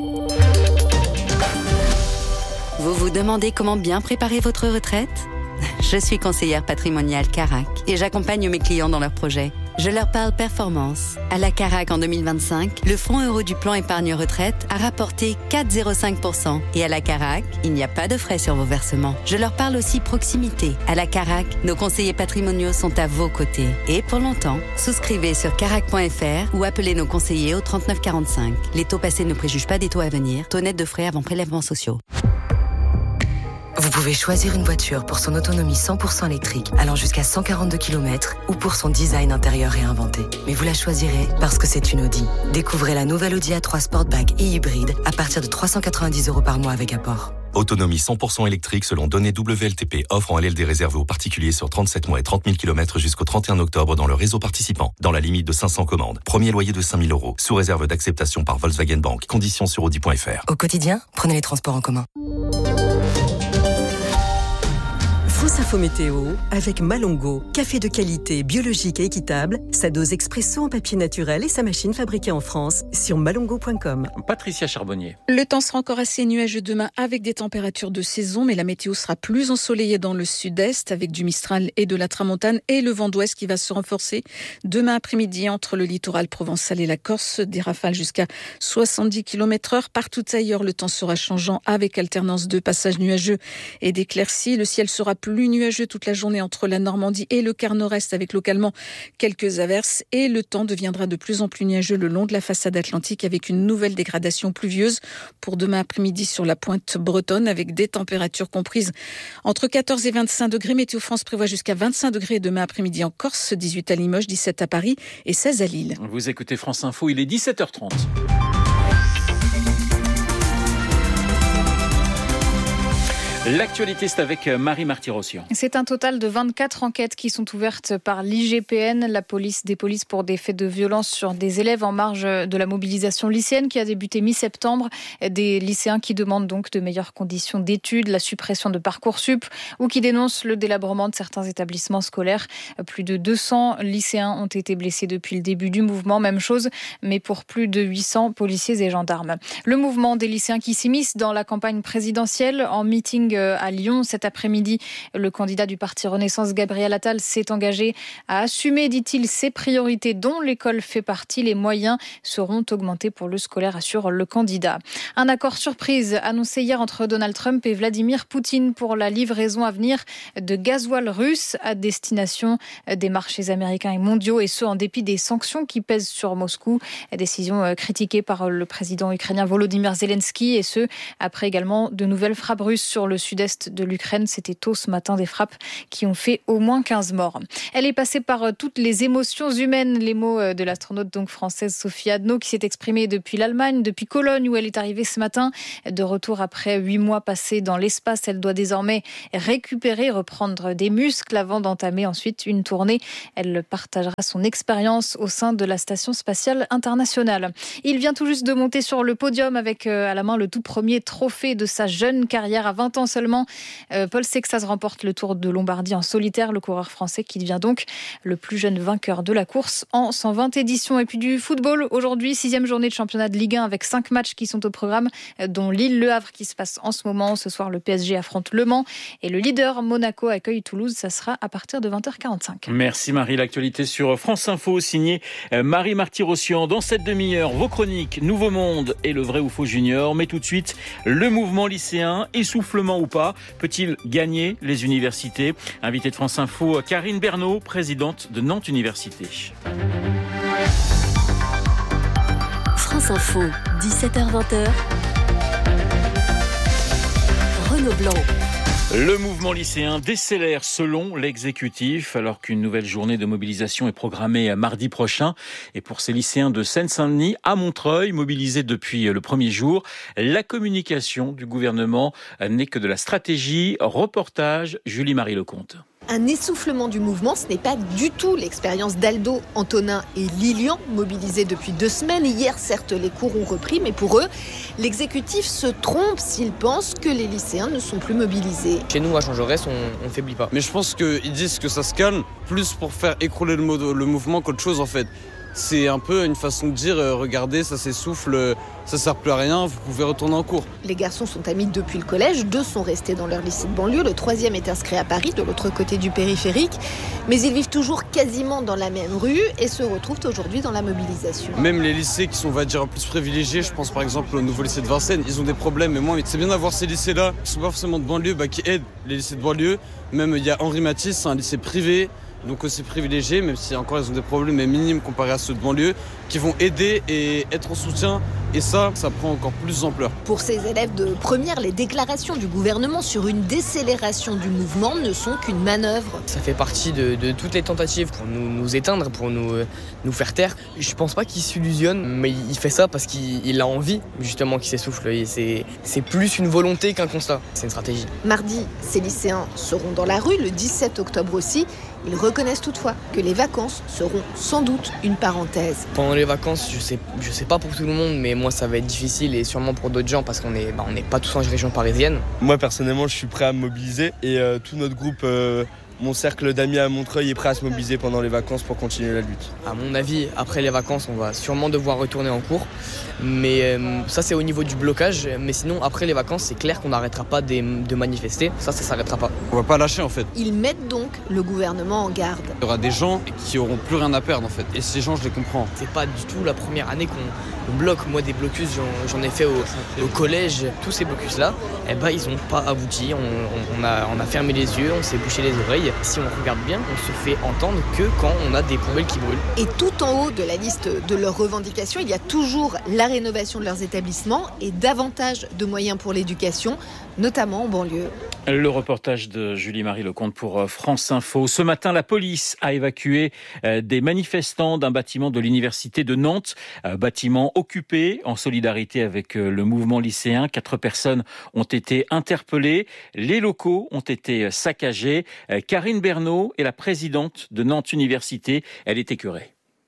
Vous vous demandez comment bien préparer votre retraite ? Je suis conseillère patrimoniale Carac et j'accompagne mes clients dans leurs projets. Je leur parle performance. À la Carac en deux mille vingt-cinq, le fonds euro du plan épargne retraite a rapporté quatre virgule zéro cinq pour cent. Et à la Carac, il n'y a pas de frais sur vos versements. Je leur parle aussi proximité. À la Carac, nos conseillers patrimoniaux sont à vos côtés. Et pour longtemps, souscrivez sur carac point f r ou appelez nos conseillers au trente-neuf quarante-cinq. Les taux passés ne préjugent pas des taux à venir. Taux net de frais avant prélèvements sociaux. Vous pouvez choisir une voiture pour son autonomie cent pour cent électrique allant jusqu'à cent quarante-deux kilomètres ou pour son design intérieur réinventé. Mais vous la choisirez parce que c'est une Audi. Découvrez la nouvelle Audi A trois Sportback et hybride à partir de trois cent quatre-vingt-dix euros par mois avec apport. Autonomie cent pour cent électrique selon données W L T P. Offre en L L D réservée aux particuliers sur trente-sept mois et trente mille kilomètres jusqu'au trente et un octobre dans le réseau participant. Dans la limite de cinq cents commandes. Premier loyer de cinq mille euros. Sous réserve d'acceptation par Volkswagen Bank. Conditions sur audi point f r. Au quotidien, prenez les transports en commun. France Info Météo avec Malongo, café de qualité, biologique et équitable, sa dose expresso en papier naturel et sa machine fabriquée en France sur malongo point com. Patricia Charbonnier. Le temps sera encore assez nuageux demain avec des températures de saison, mais la météo sera plus ensoleillée dans le sud-est avec du Mistral et de la Tramontane et le vent d'ouest qui va se renforcer demain après-midi entre le littoral provençal et la Corse, des rafales jusqu'à soixante-dix kilomètres heure. Partout ailleurs, le temps sera changeant avec alternance de passages nuageux et d'éclaircies. Le ciel sera plus nuageux toute la journée entre la Normandie et le quart nord-est avec localement quelques averses et le temps deviendra de plus en plus nuageux le long de la façade atlantique avec une nouvelle dégradation pluvieuse pour demain après-midi sur la pointe bretonne avec des températures comprises entre quatorze et vingt-cinq degrés. Météo France prévoit jusqu'à vingt-cinq degrés demain après-midi en Corse, dix-huit à Limoges, dix-sept à Paris et seize à Lille. Vous écoutez France Info, il est dix-sept heures trente. L'actualité, c'est avec Marie Marty-Rossian. C'est un total de vingt-quatre enquêtes qui sont ouvertes par l'I G P N, la police des polices pour des faits de violence sur des élèves en marge de la mobilisation lycéenne qui a débuté mi-septembre. Des lycéens qui demandent donc de meilleures conditions d'études, la suppression de Parcoursup ou qui dénoncent le délabrement de certains établissements scolaires. Plus de deux cents lycéens ont été blessés depuis le début du mouvement. Même chose, mais pour plus de huit cents policiers et gendarmes. Le mouvement des lycéens qui s'immiscent dans la campagne présidentielle en meeting meeting à Lyon cet après-midi. Le candidat du parti Renaissance, Gabriel Attal, s'est engagé à assumer, dit-il, ses priorités dont l'école fait partie. Les moyens seront augmentés pour le scolaire, assure le candidat. Un accord surprise annoncé hier entre Donald Trump et Vladimir Poutine pour la livraison à venir de gasoil russe à destination des marchés américains et mondiaux, et ce en dépit des sanctions qui pèsent sur Moscou. Décision critiquée par le président ukrainien Volodymyr Zelensky, et ce après également de nouvelles frappes russes sur le sud-est de l'Ukraine. C'était tôt ce matin, des frappes qui ont fait au moins quinze morts. Elle est passée par toutes les émotions humaines, les mots de l'astronaute donc française Sophie Adno, qui s'est exprimée depuis l'Allemagne, depuis Cologne où elle est arrivée ce matin. De retour après huit mois passés dans l'espace, elle doit désormais récupérer, reprendre des muscles avant d'entamer ensuite une tournée. Elle partagera son expérience au sein de la Station spatiale internationale. Il vient tout juste de monter sur le podium avec à la main le tout premier trophée de sa jeune carrière. À vingt ans seulement, Paul Sexas remporte le Tour de Lombardie en solitaire, le coureur français qui devient donc le plus jeune vainqueur de la course en cent vingt éditions. Et puis du football aujourd'hui, sixième journée de championnat de Ligue un avec cinq matchs qui sont au programme, dont Lille-Le Havre qui se passe en ce moment. Ce soir, le P S G affronte Le Mans et le leader Monaco accueille Toulouse. Ça sera à partir de vingt heures quarante-cinq. Merci Marie. L'actualité sur France Info, signée Marie Marty-Rossian. Dans cette demi-heure, vos chroniques Nouveau Monde et le vrai ou faux junior. Mais tout de suite, le mouvement lycéen, essoufflement ou pas, peut-il gagner les universités? Invité de France Info, Karine Bernot, présidente de Nantes Université. France Info, dix-sept heures vingt. Renaud Blanc. Le mouvement lycéen décélère selon l'exécutif, alors qu'une nouvelle journée de mobilisation est programmée mardi prochain. Et pour ces lycéens de Seine-Saint-Denis, à Montreuil, mobilisés depuis le premier jour, la communication du gouvernement n'est que de la stratégie. Reportage, Julie-Marie Lecomte. Un essoufflement du mouvement, ce n'est pas du tout l'expérience d'Aldo, Antonin et Lilian, mobilisés depuis deux semaines. Hier, certes, les cours ont repris, mais pour eux, l'exécutif se trompe s'il pense que les lycéens ne sont plus mobilisés. Chez nous, à Jean-Jaurès, on ne faiblit pas. Mais je pense qu'ils disent que ça se calme, plus pour faire écrouler le, mo- le mouvement qu'autre chose en fait. C'est un peu une façon de dire, euh, regardez, ça s'essouffle, ça sert plus à rien, vous pouvez retourner en cours. Les garçons sont amis depuis le collège, deux sont restés dans leur lycée de banlieue, le troisième est inscrit à Paris, de l'autre côté du périphérique. Mais ils vivent toujours quasiment dans la même rue et se retrouvent aujourd'hui dans la mobilisation. Même les lycées qui sont, on va dire, plus privilégiés, je pense par exemple au nouveau lycée de Vincennes, ils ont des problèmes. Mais moi, c'est bien d'avoir ces lycées-là, qui sont pas forcément de banlieue, bah, qui aident les lycées de banlieue. Même il y a Henri Matisse, c'est un lycée privé, donc aussi privilégiés, même si encore ils ont des problèmes mais minimes comparés à ceux de banlieue, qui vont aider et être en soutien. Et ça, ça prend encore plus d'ampleur. Pour ces élèves de première, les déclarations du gouvernement sur une décélération du mouvement ne sont qu'une manœuvre. Ça fait partie de, de toutes les tentatives pour nous, nous éteindre, pour nous, nous faire taire. Je pense pas qu'il s'illusionne, mais il fait ça parce qu'il il a envie justement qu'il s'essouffle. Et c'est, c'est plus une volonté qu'un constat. C'est une stratégie. Mardi, ces lycéens seront dans la rue, le dix-sept octobre aussi. Ils reconnaissent toutefois que les vacances seront sans doute une parenthèse. Pendant les vacances, je sais, je sais pas pour tout le monde, mais moi ça va être difficile et sûrement pour d'autres gens parce qu'on est, bah, on n'est pas tous en région parisienne. Moi personnellement, je suis prêt à me mobiliser et euh, tout notre groupe, euh, mon cercle d'amis à Montreuil est prêt à se mobiliser pendant les vacances pour continuer la lutte. À mon avis, après les vacances, on va sûrement devoir retourner en cours. Mais euh, ça c'est au niveau du blocage. Mais sinon, après les vacances, c'est clair qu'on n'arrêtera pas de, de manifester. Ça, ça s'arrêtera pas. On va pas lâcher en fait. Ils mettent donc le gouvernement en garde. Il y aura des gens qui auront plus rien à perdre en fait. Et ces gens, je les comprends. C'est pas du tout la première année qu'on bloque. Moi, des blocus, j'en, j'en ai fait au, au collège. Tous ces blocus-là, eh ben, ils n'ont pas abouti. On, on, on, a, on a fermé les yeux, on s'est bouché les oreilles. Si on regarde bien, on se fait entendre que quand on a des poubelles qui brûlent. Et tout en haut de la liste de leurs revendications, il y a toujours la rénovation de leurs établissements et davantage de moyens pour l'éducation, notamment en banlieue. Le reportage de Julie-Marie Lecomte pour France Info. Ce matin, la police a évacué des manifestants d'un bâtiment de l'université de Nantes, bâtiment occupé en solidarité avec le mouvement lycéen. Quatre personnes ont été interpellées. Les locaux ont été saccagés. Karine Bernot est la présidente de Nantes Université. Elle est écœurée.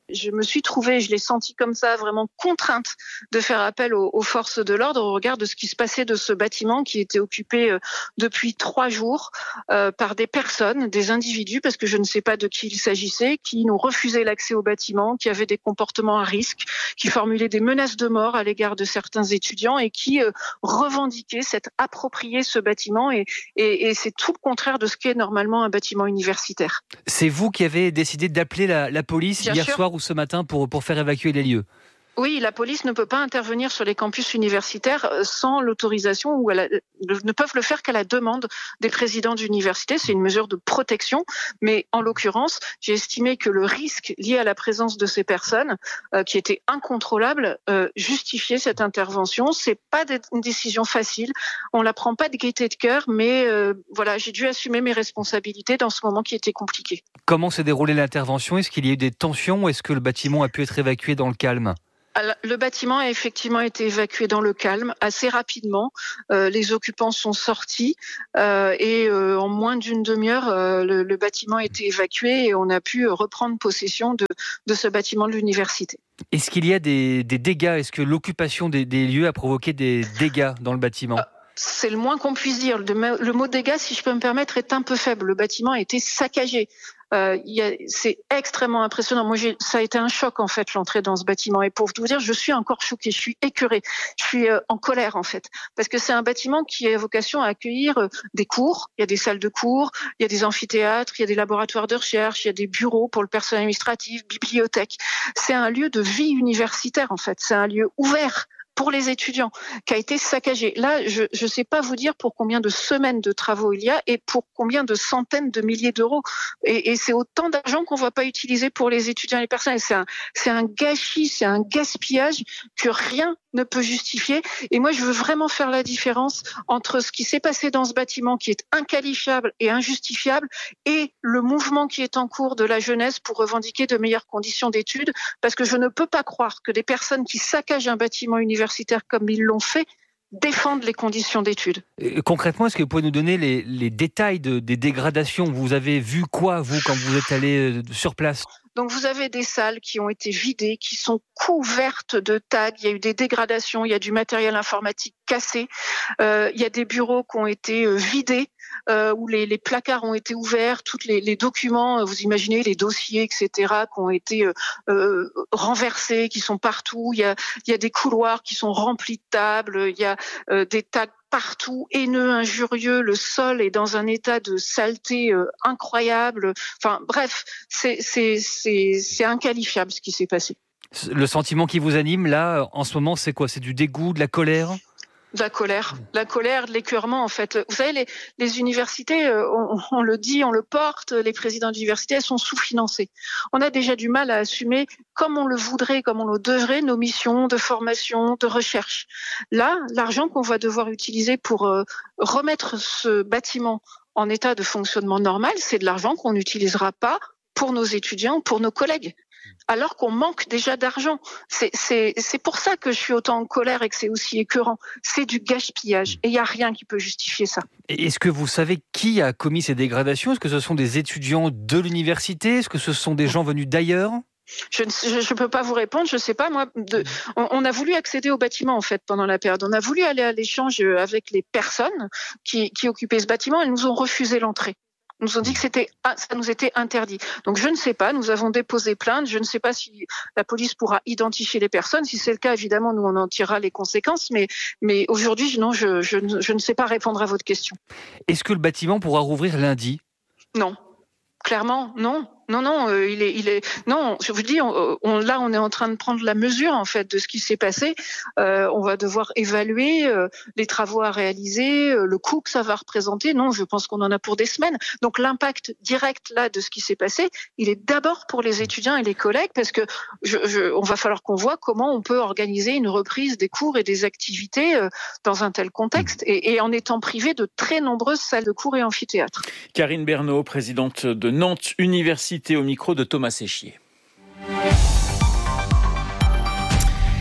Je me suis trouvée, je l'ai senti comme ça, vraiment contrainte de faire appel aux, aux forces de l'ordre au regard de ce qui se passait de ce bâtiment qui était occupé euh, depuis trois jours euh, par des personnes, des individus, parce que je ne sais pas de qui il s'agissait, qui nous refusaient l'accès au bâtiment, qui avaient des comportements à risque, qui formulaient des menaces de mort à l'égard de certains étudiants et qui euh, revendiquaient s'être approprié ce bâtiment et, et, et c'est tout le contraire de ce qu'est normalement un bâtiment universitaire. C'est vous qui avez décidé d'appeler la, la police Bien hier sûr. soir ou ce matin pour, pour faire évacuer les lieux? Oui, la police ne peut pas intervenir sur les campus universitaires sans l'autorisation ou elle a, ne peuvent le faire qu'à la demande des présidents d'université. C'est une mesure de protection, mais en l'occurrence, j'ai estimé que le risque lié à la présence de ces personnes, euh, qui était incontrôlable, euh, justifiait cette intervention. C'est pas une décision facile, on la prend pas de gaieté de cœur, mais euh, voilà, j'ai dû assumer mes responsabilités dans ce moment qui était compliqué. Comment s'est déroulée l'intervention? Est-ce qu'il y a eu des tensions? Est-ce que le bâtiment a pu être évacué dans le calme? Le bâtiment a effectivement été évacué dans le calme assez rapidement. Euh, les occupants sont sortis euh, et euh, en moins d'une demi-heure, euh, le, le bâtiment a été évacué et on a pu reprendre possession de, de ce bâtiment de l'université. Est-ce qu'il y a des, des dégâts? Est-ce que l'occupation des, des lieux a provoqué des dégâts dans le bâtiment? C'est le moins qu'on puisse dire. Le, le mot dégâts, si je peux me permettre, est un peu faible. Le bâtiment a été saccagé. Euh, y a, c'est extrêmement impressionnant. Moi, j'ai, ça a été un choc en fait l'entrée dans ce bâtiment. Et pour vous dire, je suis encore choquée, je suis écœurée, je suis euh, en colère en fait, parce que c'est un bâtiment qui a vocation à accueillir euh, des cours. Il y a des salles de cours, il y a des amphithéâtres, il y a des laboratoires de recherche, il y a des bureaux pour le personnel administratif, bibliothèque. C'est un lieu de vie universitaire en fait. C'est un lieu ouvert pour les étudiants, qui a été saccagé. Là, je ne sais pas vous dire pour combien de semaines de travaux il y a et pour combien de centaines de milliers d'euros. Et, et c'est autant d'argent qu'on ne va pas utiliser pour les étudiants et les personnes. C'est un, c'est un gâchis, c'est un gaspillage que rien ne peut justifier. Et moi, je veux vraiment faire la différence entre ce qui s'est passé dans ce bâtiment, qui est inqualifiable et injustifiable, et le mouvement qui est en cours de la jeunesse pour revendiquer de meilleures conditions d'études, parce que je ne peux pas croire que des personnes qui saccagent un bâtiment universitaire comme ils l'ont fait défendent les conditions d'études. Concrètement, est-ce que vous pouvez nous donner les, les détails de, des dégradations? Vous avez vu quoi, vous, quand vous êtes allé sur place? Donc vous avez des salles qui ont été vidées, qui sont couvertes de tags, il y a eu des dégradations, il y a du matériel informatique cassé, euh, il y a des bureaux qui ont été euh, vidés, euh, où les, les placards ont été ouverts, tous les, les documents, vous imaginez, les dossiers, et cetera, qui ont été euh, euh, renversés, qui sont partout, il y a, il y a des couloirs qui sont remplis de tables, il y a euh, des tags partout, haineux, injurieux, le sol est dans un état de saleté euh, incroyable. Enfin bref, c'est, c'est, c'est, c'est inqualifiable ce qui s'est passé. Le sentiment qui vous anime là, en ce moment, c'est quoi? C'est du dégoût, de la colère? De la colère, de la colère, de l'écœurement en fait. Vous savez, les, les universités, on, on le dit, on le porte, les présidents d'université, elles sont sous-financées. On a déjà du mal à assumer comme on le voudrait, comme on le devrait, nos missions de formation, de recherche. Là, l'argent qu'on va devoir utiliser pour euh, remettre ce bâtiment en état de fonctionnement normal, c'est de l'argent qu'on n'utilisera pas pour nos étudiants, pour nos collègues, alors qu'on manque déjà d'argent. C'est, c'est, c'est pour ça que je suis autant en colère et que c'est aussi écœurant. C'est du gaspillage et il n'y a rien qui peut justifier ça. Est-ce que vous savez qui a commis ces dégradations? Est-ce que ce sont des étudiants de l'université? Est-ce que ce sont des gens venus d'ailleurs? Je ne peux pas vous répondre, je ne sais pas. Moi, de, on, on a voulu accéder au bâtiment en fait pendant la période. On a voulu aller à l'échange avec les personnes qui, qui occupaient ce bâtiment. Elles nous ont refusé l'entrée. Nous ont dit que c'était, ça nous était interdit. Donc je ne sais pas, nous avons déposé plainte, je ne sais pas si la police pourra identifier les personnes. Si c'est le cas, évidemment, nous on en tirera les conséquences. Mais, mais aujourd'hui, non, je, je, je ne sais pas répondre à votre question. Est-ce que le bâtiment pourra rouvrir lundi? Non. Clairement, non. Non, non, euh, il est, il est. Non, je vous dis, on, on, là, on est en train de prendre la mesure en fait de ce qui s'est passé. Euh, on va devoir évaluer euh, les travaux à réaliser, euh, le coût que ça va représenter. Non, je pense qu'on en a pour des semaines. Donc, l'impact direct là de ce qui s'est passé, il est d'abord pour les étudiants et les collègues, parce que je, je, on va falloir qu'on voit comment on peut organiser une reprise des cours et des activités euh, dans un tel contexte, et, et en étant privé de très nombreuses salles de cours et amphithéâtres. Karine Bernot, présidente de Nantes Université, au micro de Thomas Séchier.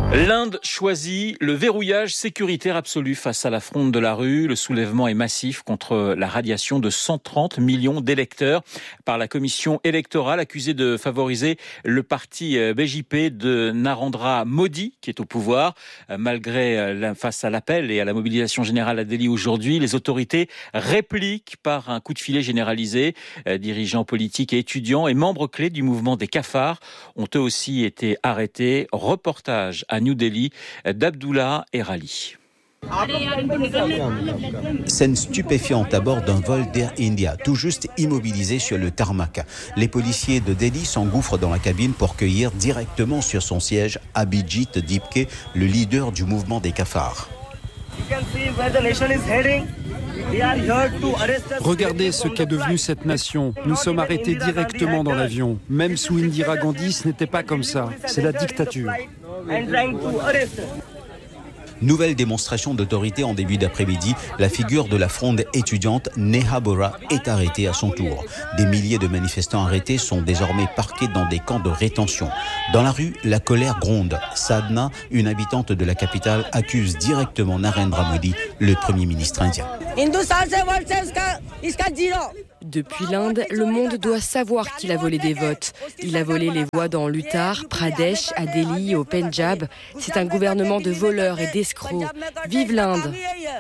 L'Inde choisit le verrouillage sécuritaire absolu face à la fronde de la rue. Le soulèvement est massif contre la radiation de cent trente millions d'électeurs par la commission électorale accusée de favoriser le parti B J P de Narendra Modi qui est au pouvoir. Malgré face à l'appel et à la mobilisation générale à Delhi aujourd'hui, les autorités répliquent par un coup de filet généralisé. Dirigeants politiques et étudiants et membres clés du mouvement des cafards ont eux aussi été arrêtés. Reportage à New Delhi d'Abdullah Erali. Scène stupéfiante à bord d'un vol d'Air India, tout juste immobilisé sur le tarmac. Les policiers de Delhi s'engouffrent dans la cabine pour cueillir directement sur son siège Abhijit Dipke, le leader du mouvement des cafards. Regardez ce qu'est devenue cette nation. Nous sommes arrêtés directement dans l'avion. Même sous Indira Gandhi, ce n'était pas comme ça. C'est la dictature. Nouvelle démonstration d'autorité en début d'après-midi. La figure de la fronde étudiante Neha Bora est arrêtée à son tour. Des milliers de manifestants arrêtés sont désormais parqués dans des camps de rétention. Dans la rue, la colère gronde. Sadhna, une habitante de la capitale, accuse directement Narendra Modi, le Premier ministre indien. Depuis l'Inde, le monde doit savoir qu'il a volé des votes. Il a volé les voix dans l'Uttar Pradesh, à Delhi, au Pendjab. C'est un gouvernement de voleurs et d'escrocs. Vive l'Inde!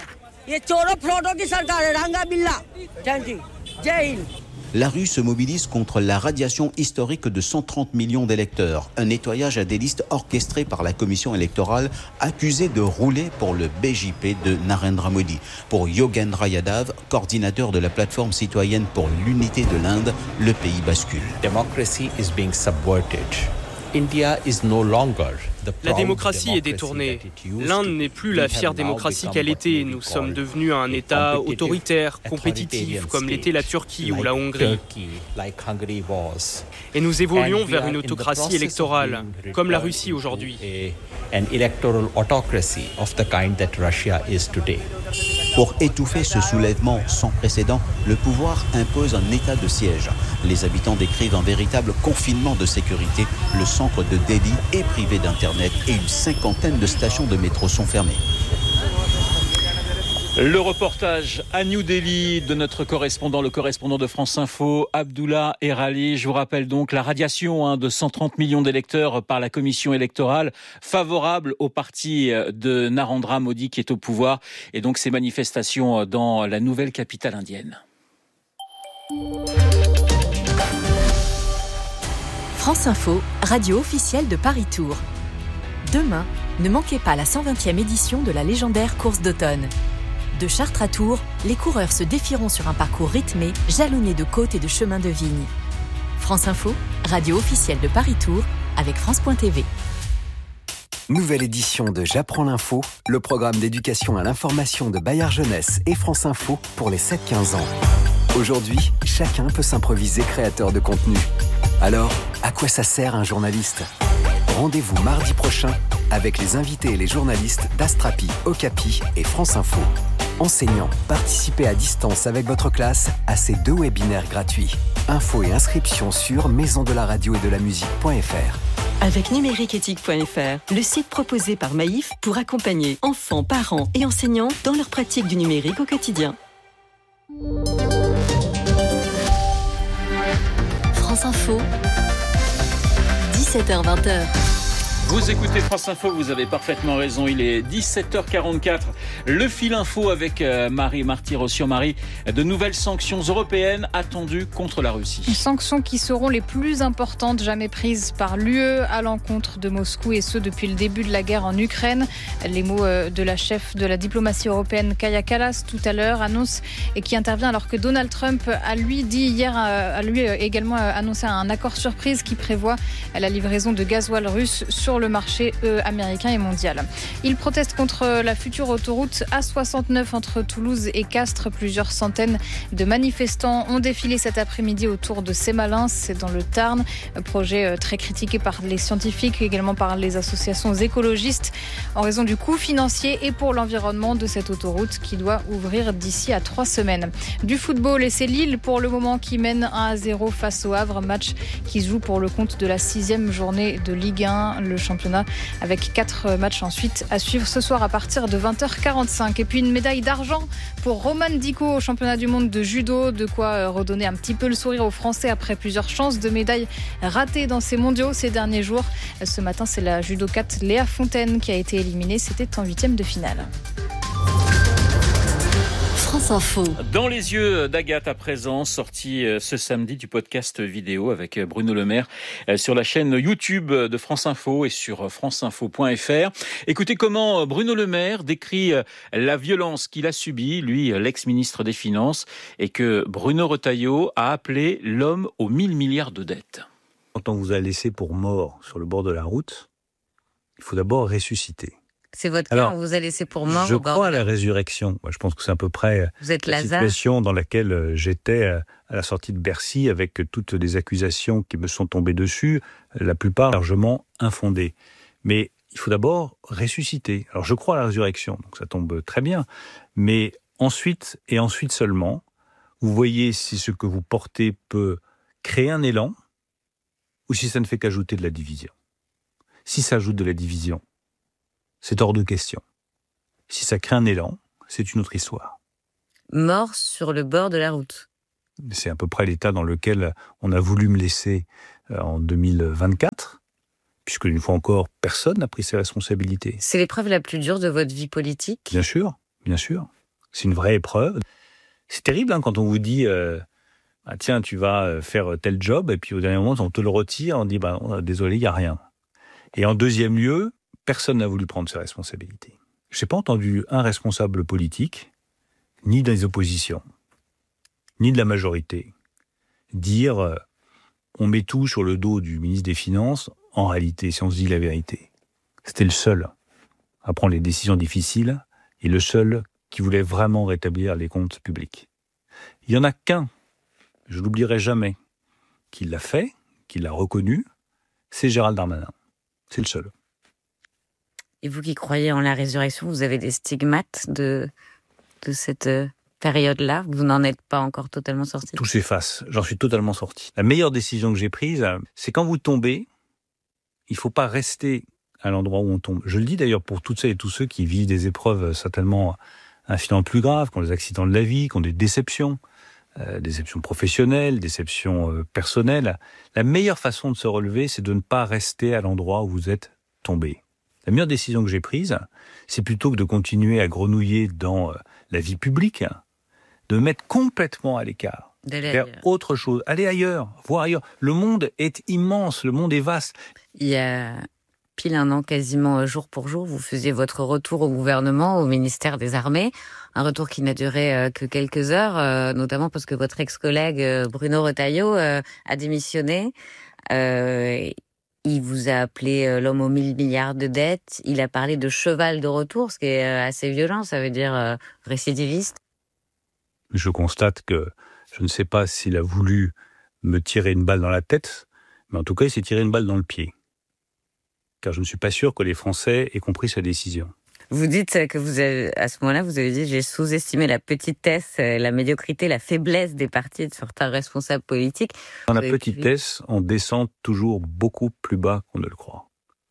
La rue se mobilise contre la radiation historique de cent trente millions d'électeurs. Un nettoyage à des listes orchestré par la commission électorale accusée de rouler pour le B J P de Narendra Modi. Pour Yogendra Yadav, coordinateur de la plateforme citoyenne pour l'unité de l'Inde, le pays bascule. Democracy is being subverted. India is no longer La démocratie est détournée. L'Inde n'est plus la fière démocratie qu'elle était. Nous sommes devenus un État autoritaire, compétitif, comme l'était la Turquie ou la Hongrie. Et nous évoluons vers une autocratie électorale, comme la Russie aujourd'hui. Pour étouffer ce soulèvement sans précédent, le pouvoir impose un état de siège. Les habitants décrivent un véritable confinement de sécurité. Le centre de Delhi est privé d'internet et une cinquantaine de stations de métro sont fermées. Le reportage à New Delhi de notre correspondant, le correspondant de France Info, Abdullah Erali. Je vous rappelle donc la radiation hein, de cent trente millions d'électeurs par la commission électorale favorable au parti de Narendra Modi qui est au pouvoir. Et donc ces manifestations dans la nouvelle capitale indienne. France Info, radio officielle de Paris Tour. Demain, ne manquez pas la cent vingtième édition de la légendaire course d'automne. De Chartres à Tours, les coureurs se défieront sur un parcours rythmé, jalonné de côtes et de chemins de vigne. France Info, radio officielle de Paris Tour, avec France point T V. Nouvelle édition de J'apprends l'info, le programme d'éducation à l'information de Bayard Jeunesse et France Info pour les sept quinze ans. Aujourd'hui, chacun peut s'improviser créateur de contenu. Alors, à quoi ça sert un journaliste ? Rendez-vous mardi prochain avec les invités et les journalistes d'Astrapi, Okapi et France Info. Enseignants, participez à distance avec votre classe à ces deux webinaires gratuits. Infos et inscriptions sur maison de la radio et de la musique point f r. Avec numériqueéthique point f r, le site proposé par Maïf pour accompagner enfants, parents et enseignants dans leur pratique du numérique au quotidien. France Info, dix-sept heures vingt. Vous écoutez France Info, vous avez parfaitement raison, il est dix-sept heures quarante-quatre. Le fil info avec Marie Marty-Rossignol-Marie. De nouvelles sanctions européennes attendues contre la Russie. Des sanctions qui seront les plus importantes jamais prises par l'U E à l'encontre de Moscou, et ce depuis le début de la guerre en Ukraine. Les mots de la chef de la diplomatie européenne, Kaja Kallas, tout à l'heure, annonce et qui intervient alors que Donald Trump a lui dit hier, a lui également annoncé un accord surprise qui prévoit la livraison de gasoil russe sur le marché euh, américain et mondial. Il proteste contre la future autoroute A soixante-neuf entre Toulouse et Castres. Plusieurs centaines de manifestants ont défilé cet après-midi autour de Sémalins, c'est dans le Tarn. Un projet euh, très critiqué par les scientifiques, également par les associations écologistes, en raison du coût financier et pour l'environnement de cette autoroute qui doit ouvrir d'ici à trois semaines. Du football, et c'est Lille pour le moment qui mène un à zéro face au Havre, match qui se joue pour le compte de la sixième journée de Ligue un. Le championnat avec quatre matchs ensuite à suivre ce soir à partir de vingt heures quarante-cinq. Et puis une médaille d'argent pour Roman Diko au championnat du monde de judo, de quoi redonner un petit peu le sourire aux Français après plusieurs chances de médailles ratées dans ces mondiaux ces derniers jours. Ce matin, c'est la judokate Léa Fontaine qui a été éliminée, c'était en huitième de finale. France Info. Dans les yeux d'Agathe à présent, sorti ce samedi du podcast vidéo avec Bruno Le Maire sur la chaîne YouTube de France Info et sur franceinfo point f r. Écoutez comment Bruno Le Maire décrit la violence qu'il a subie, lui, l'ex-ministre des Finances, et que Bruno Retailleau a appelé l'homme aux mille milliards de dettes. Quand on vous a laissé pour mort sur le bord de la route, il faut d'abord ressusciter. C'est votre Alors, cas, on vous a laissé pour mort. Je au bord crois à de la résurrection. Moi, je pense que c'est à peu près Vous êtes la Lazare. situation dans laquelle j'étais à la sortie de Bercy avec toutes les accusations qui me sont tombées dessus, la plupart largement infondées. Mais il faut d'abord ressusciter. Alors je crois à la résurrection, donc ça tombe très bien. Mais ensuite, et ensuite seulement, vous voyez si ce que vous portez peut créer un élan ou si ça ne fait qu'ajouter de la division. Si ça ajoute de la division, c'est hors de question. Si ça crée un élan, c'est une autre histoire. Mort sur le bord de la route. C'est à peu près l'état dans lequel on a voulu me laisser en deux mille vingt-quatre, puisque une fois encore, personne n'a pris ses responsabilités. C'est l'épreuve la plus dure de votre vie politique ? Bien sûr, bien sûr. C'est une vraie épreuve. C'est terrible hein, quand on vous dit euh, ah, tiens, tu vas faire tel job, et puis au dernier moment, on te le retire, on dit bah, oh, désolé, il n'y a rien. Et en deuxième lieu, personne n'a voulu prendre ses responsabilités. Je n'ai pas entendu un responsable politique, ni des oppositions, ni de la majorité, dire euh, on met tout sur le dos du ministre des Finances, en réalité, si on se dit la vérité. C'était le seul à prendre les décisions difficiles et le seul qui voulait vraiment rétablir les comptes publics. Il n'y en a qu'un, je ne l'oublierai jamais, qui l'a fait, qui l'a reconnu, c'est Gérald Darmanin. C'est le seul. Et vous qui croyez en la résurrection, vous avez des stigmates de, de cette période-là ? Vous n'en êtes pas encore totalement sorti ? Tout s'efface, j'en suis totalement sorti. La meilleure décision que j'ai prise, c'est quand vous tombez, il ne faut pas rester à l'endroit où on tombe. Je le dis d'ailleurs pour toutes celles et tous ceux qui vivent des épreuves certainement infiniment plus graves, qui ont des accidents de la vie, qui ont des déceptions, euh, déceptions professionnelles, déceptions euh, personnelles. La meilleure façon de se relever, c'est de ne pas rester à l'endroit où vous êtes tombé. La meilleure décision que j'ai prise, c'est plutôt que de continuer à grenouiller dans la vie publique, de me mettre complètement à l'écart, D'aller faire ailleurs. autre chose, aller ailleurs, voir ailleurs. Le monde est immense, le monde est vaste. Il y a pile un an, quasiment jour pour jour, vous faisiez votre retour au gouvernement, au ministère des Armées. Un retour qui n'a duré que quelques heures, notamment parce que votre ex-collègue Bruno Retailleau a démissionné. Euh, Il vous a appelé l'homme aux mille milliards de dettes. Il a parlé de cheval de retour, ce qui est assez violent, ça veut dire euh, récidiviste. Je constate que je ne sais pas s'il a voulu me tirer une balle dans la tête, mais en tout cas, il s'est tiré une balle dans le pied. Car je ne suis pas sûr que les Français aient compris sa décision. Vous dites que vous avez, à ce moment-là, vous avez dit j'ai sous-estimé la petitesse, la médiocrité, la faiblesse des partis de certains responsables politiques. Dans la petitesse, on descend toujours beaucoup plus bas qu'on ne le croit.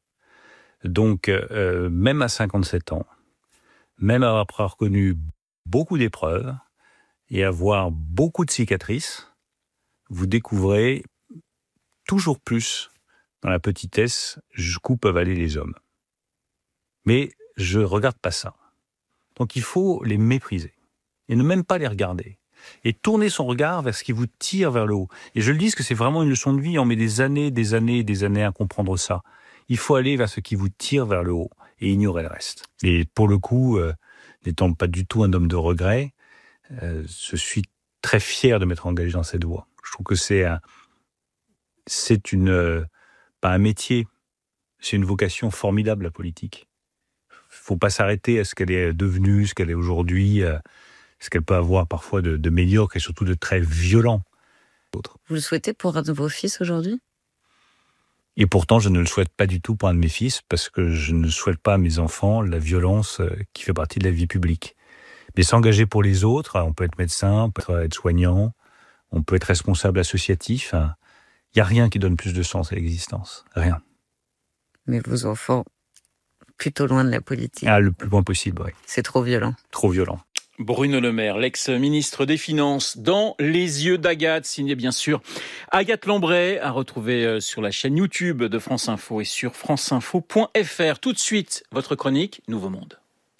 Donc, euh, même à cinquante-sept ans, même après avoir connu beaucoup d'épreuves et avoir beaucoup de cicatrices, vous découvrez toujours plus dans la petitesse jusqu'où peuvent aller les hommes. Mais je regarde pas ça. Donc il faut les mépriser et ne même pas les regarder et tourner son regard vers ce qui vous tire vers le haut. Et je le dis parce que c'est vraiment une leçon de vie. On met des années, des années, des années à comprendre ça. Il faut aller vers ce qui vous tire vers le haut et ignorer le reste. Et pour le coup, euh, n'étant pas du tout un homme de regret, euh, je suis très fier de m'être engagé dans cette voie. Je trouve que c'est un, c'est une, euh, pas un métier, c'est une vocation formidable, la politique. Il ne faut pas s'arrêter à ce qu'elle est devenue, ce qu'elle est aujourd'hui, euh, ce qu'elle peut avoir parfois de, de médiocre et surtout de très violent. Vous le souhaitez pour un de vos fils aujourd'hui ? Et pourtant, je ne le souhaite pas du tout pour un de mes fils, parce que je ne souhaite pas à mes enfants la violence qui fait partie de la vie publique. Mais s'engager pour les autres, on peut être médecin, on peut être soignant, on peut être responsable associatif. Il n'y a rien qui donne plus de sens à l'existence. Rien. mais vos enfants plutôt loin de la politique. Ah, le plus loin possible, oui. C'est trop violent. Trop violent. Bruno Le Maire, l'ex-ministre des Finances, dans Les yeux d'Agathe, signé bien sûr Agathe Lambray, à retrouver sur la chaîne YouTube de France Info et sur franceinfo point f r. Tout de suite, votre chronique Nouveau Monde.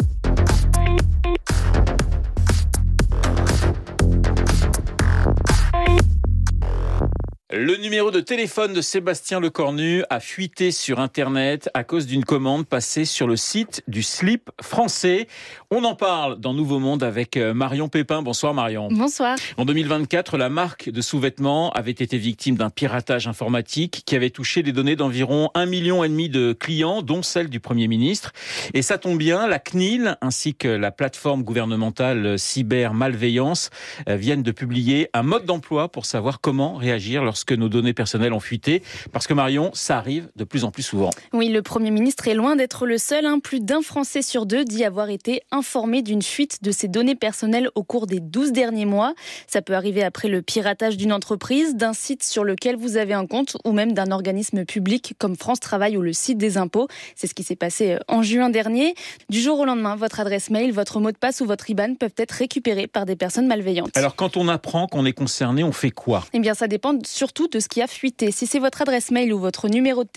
Le numéro de téléphone de Sébastien Lecornu a fuité sur Internet à cause d'une commande passée sur le site du slip français. On en parle dans Nouveau Monde avec Marion Pépin. Bonsoir Marion. Bonsoir. En deux mille vingt-quatre, la marque de sous-vêtements avait été victime d'un piratage informatique qui avait touché les données d'environ un million et demi de clients, dont celle du Premier ministre. Et ça tombe bien, la C N I L ainsi que la plateforme gouvernementale Cybermalveillance viennent de publier un mode d'emploi pour savoir comment réagir lorsque que nos données personnelles ont fuité, parce que Marion, ça arrive de plus en plus souvent. Oui, le Premier ministre est loin d'être le seul. Hein. Plus d'un Français sur deux dit avoir été informé d'une fuite de ses données personnelles au cours des douze derniers mois. Ça peut arriver après le piratage d'une entreprise, d'un site sur lequel vous avez un compte, ou même d'un organisme public comme France Travail ou le site des impôts. C'est ce qui s'est passé en juin dernier. Du jour au lendemain, votre adresse mail, votre mot de passe ou votre I B A N peuvent être récupérés par des personnes malveillantes. Alors, quand on apprend qu'on est concerné, on fait quoi ? Eh bien, ça dépend surtout de ce qui a fuité. Si c'est votre adresse mail ou votre numéro de téléphone,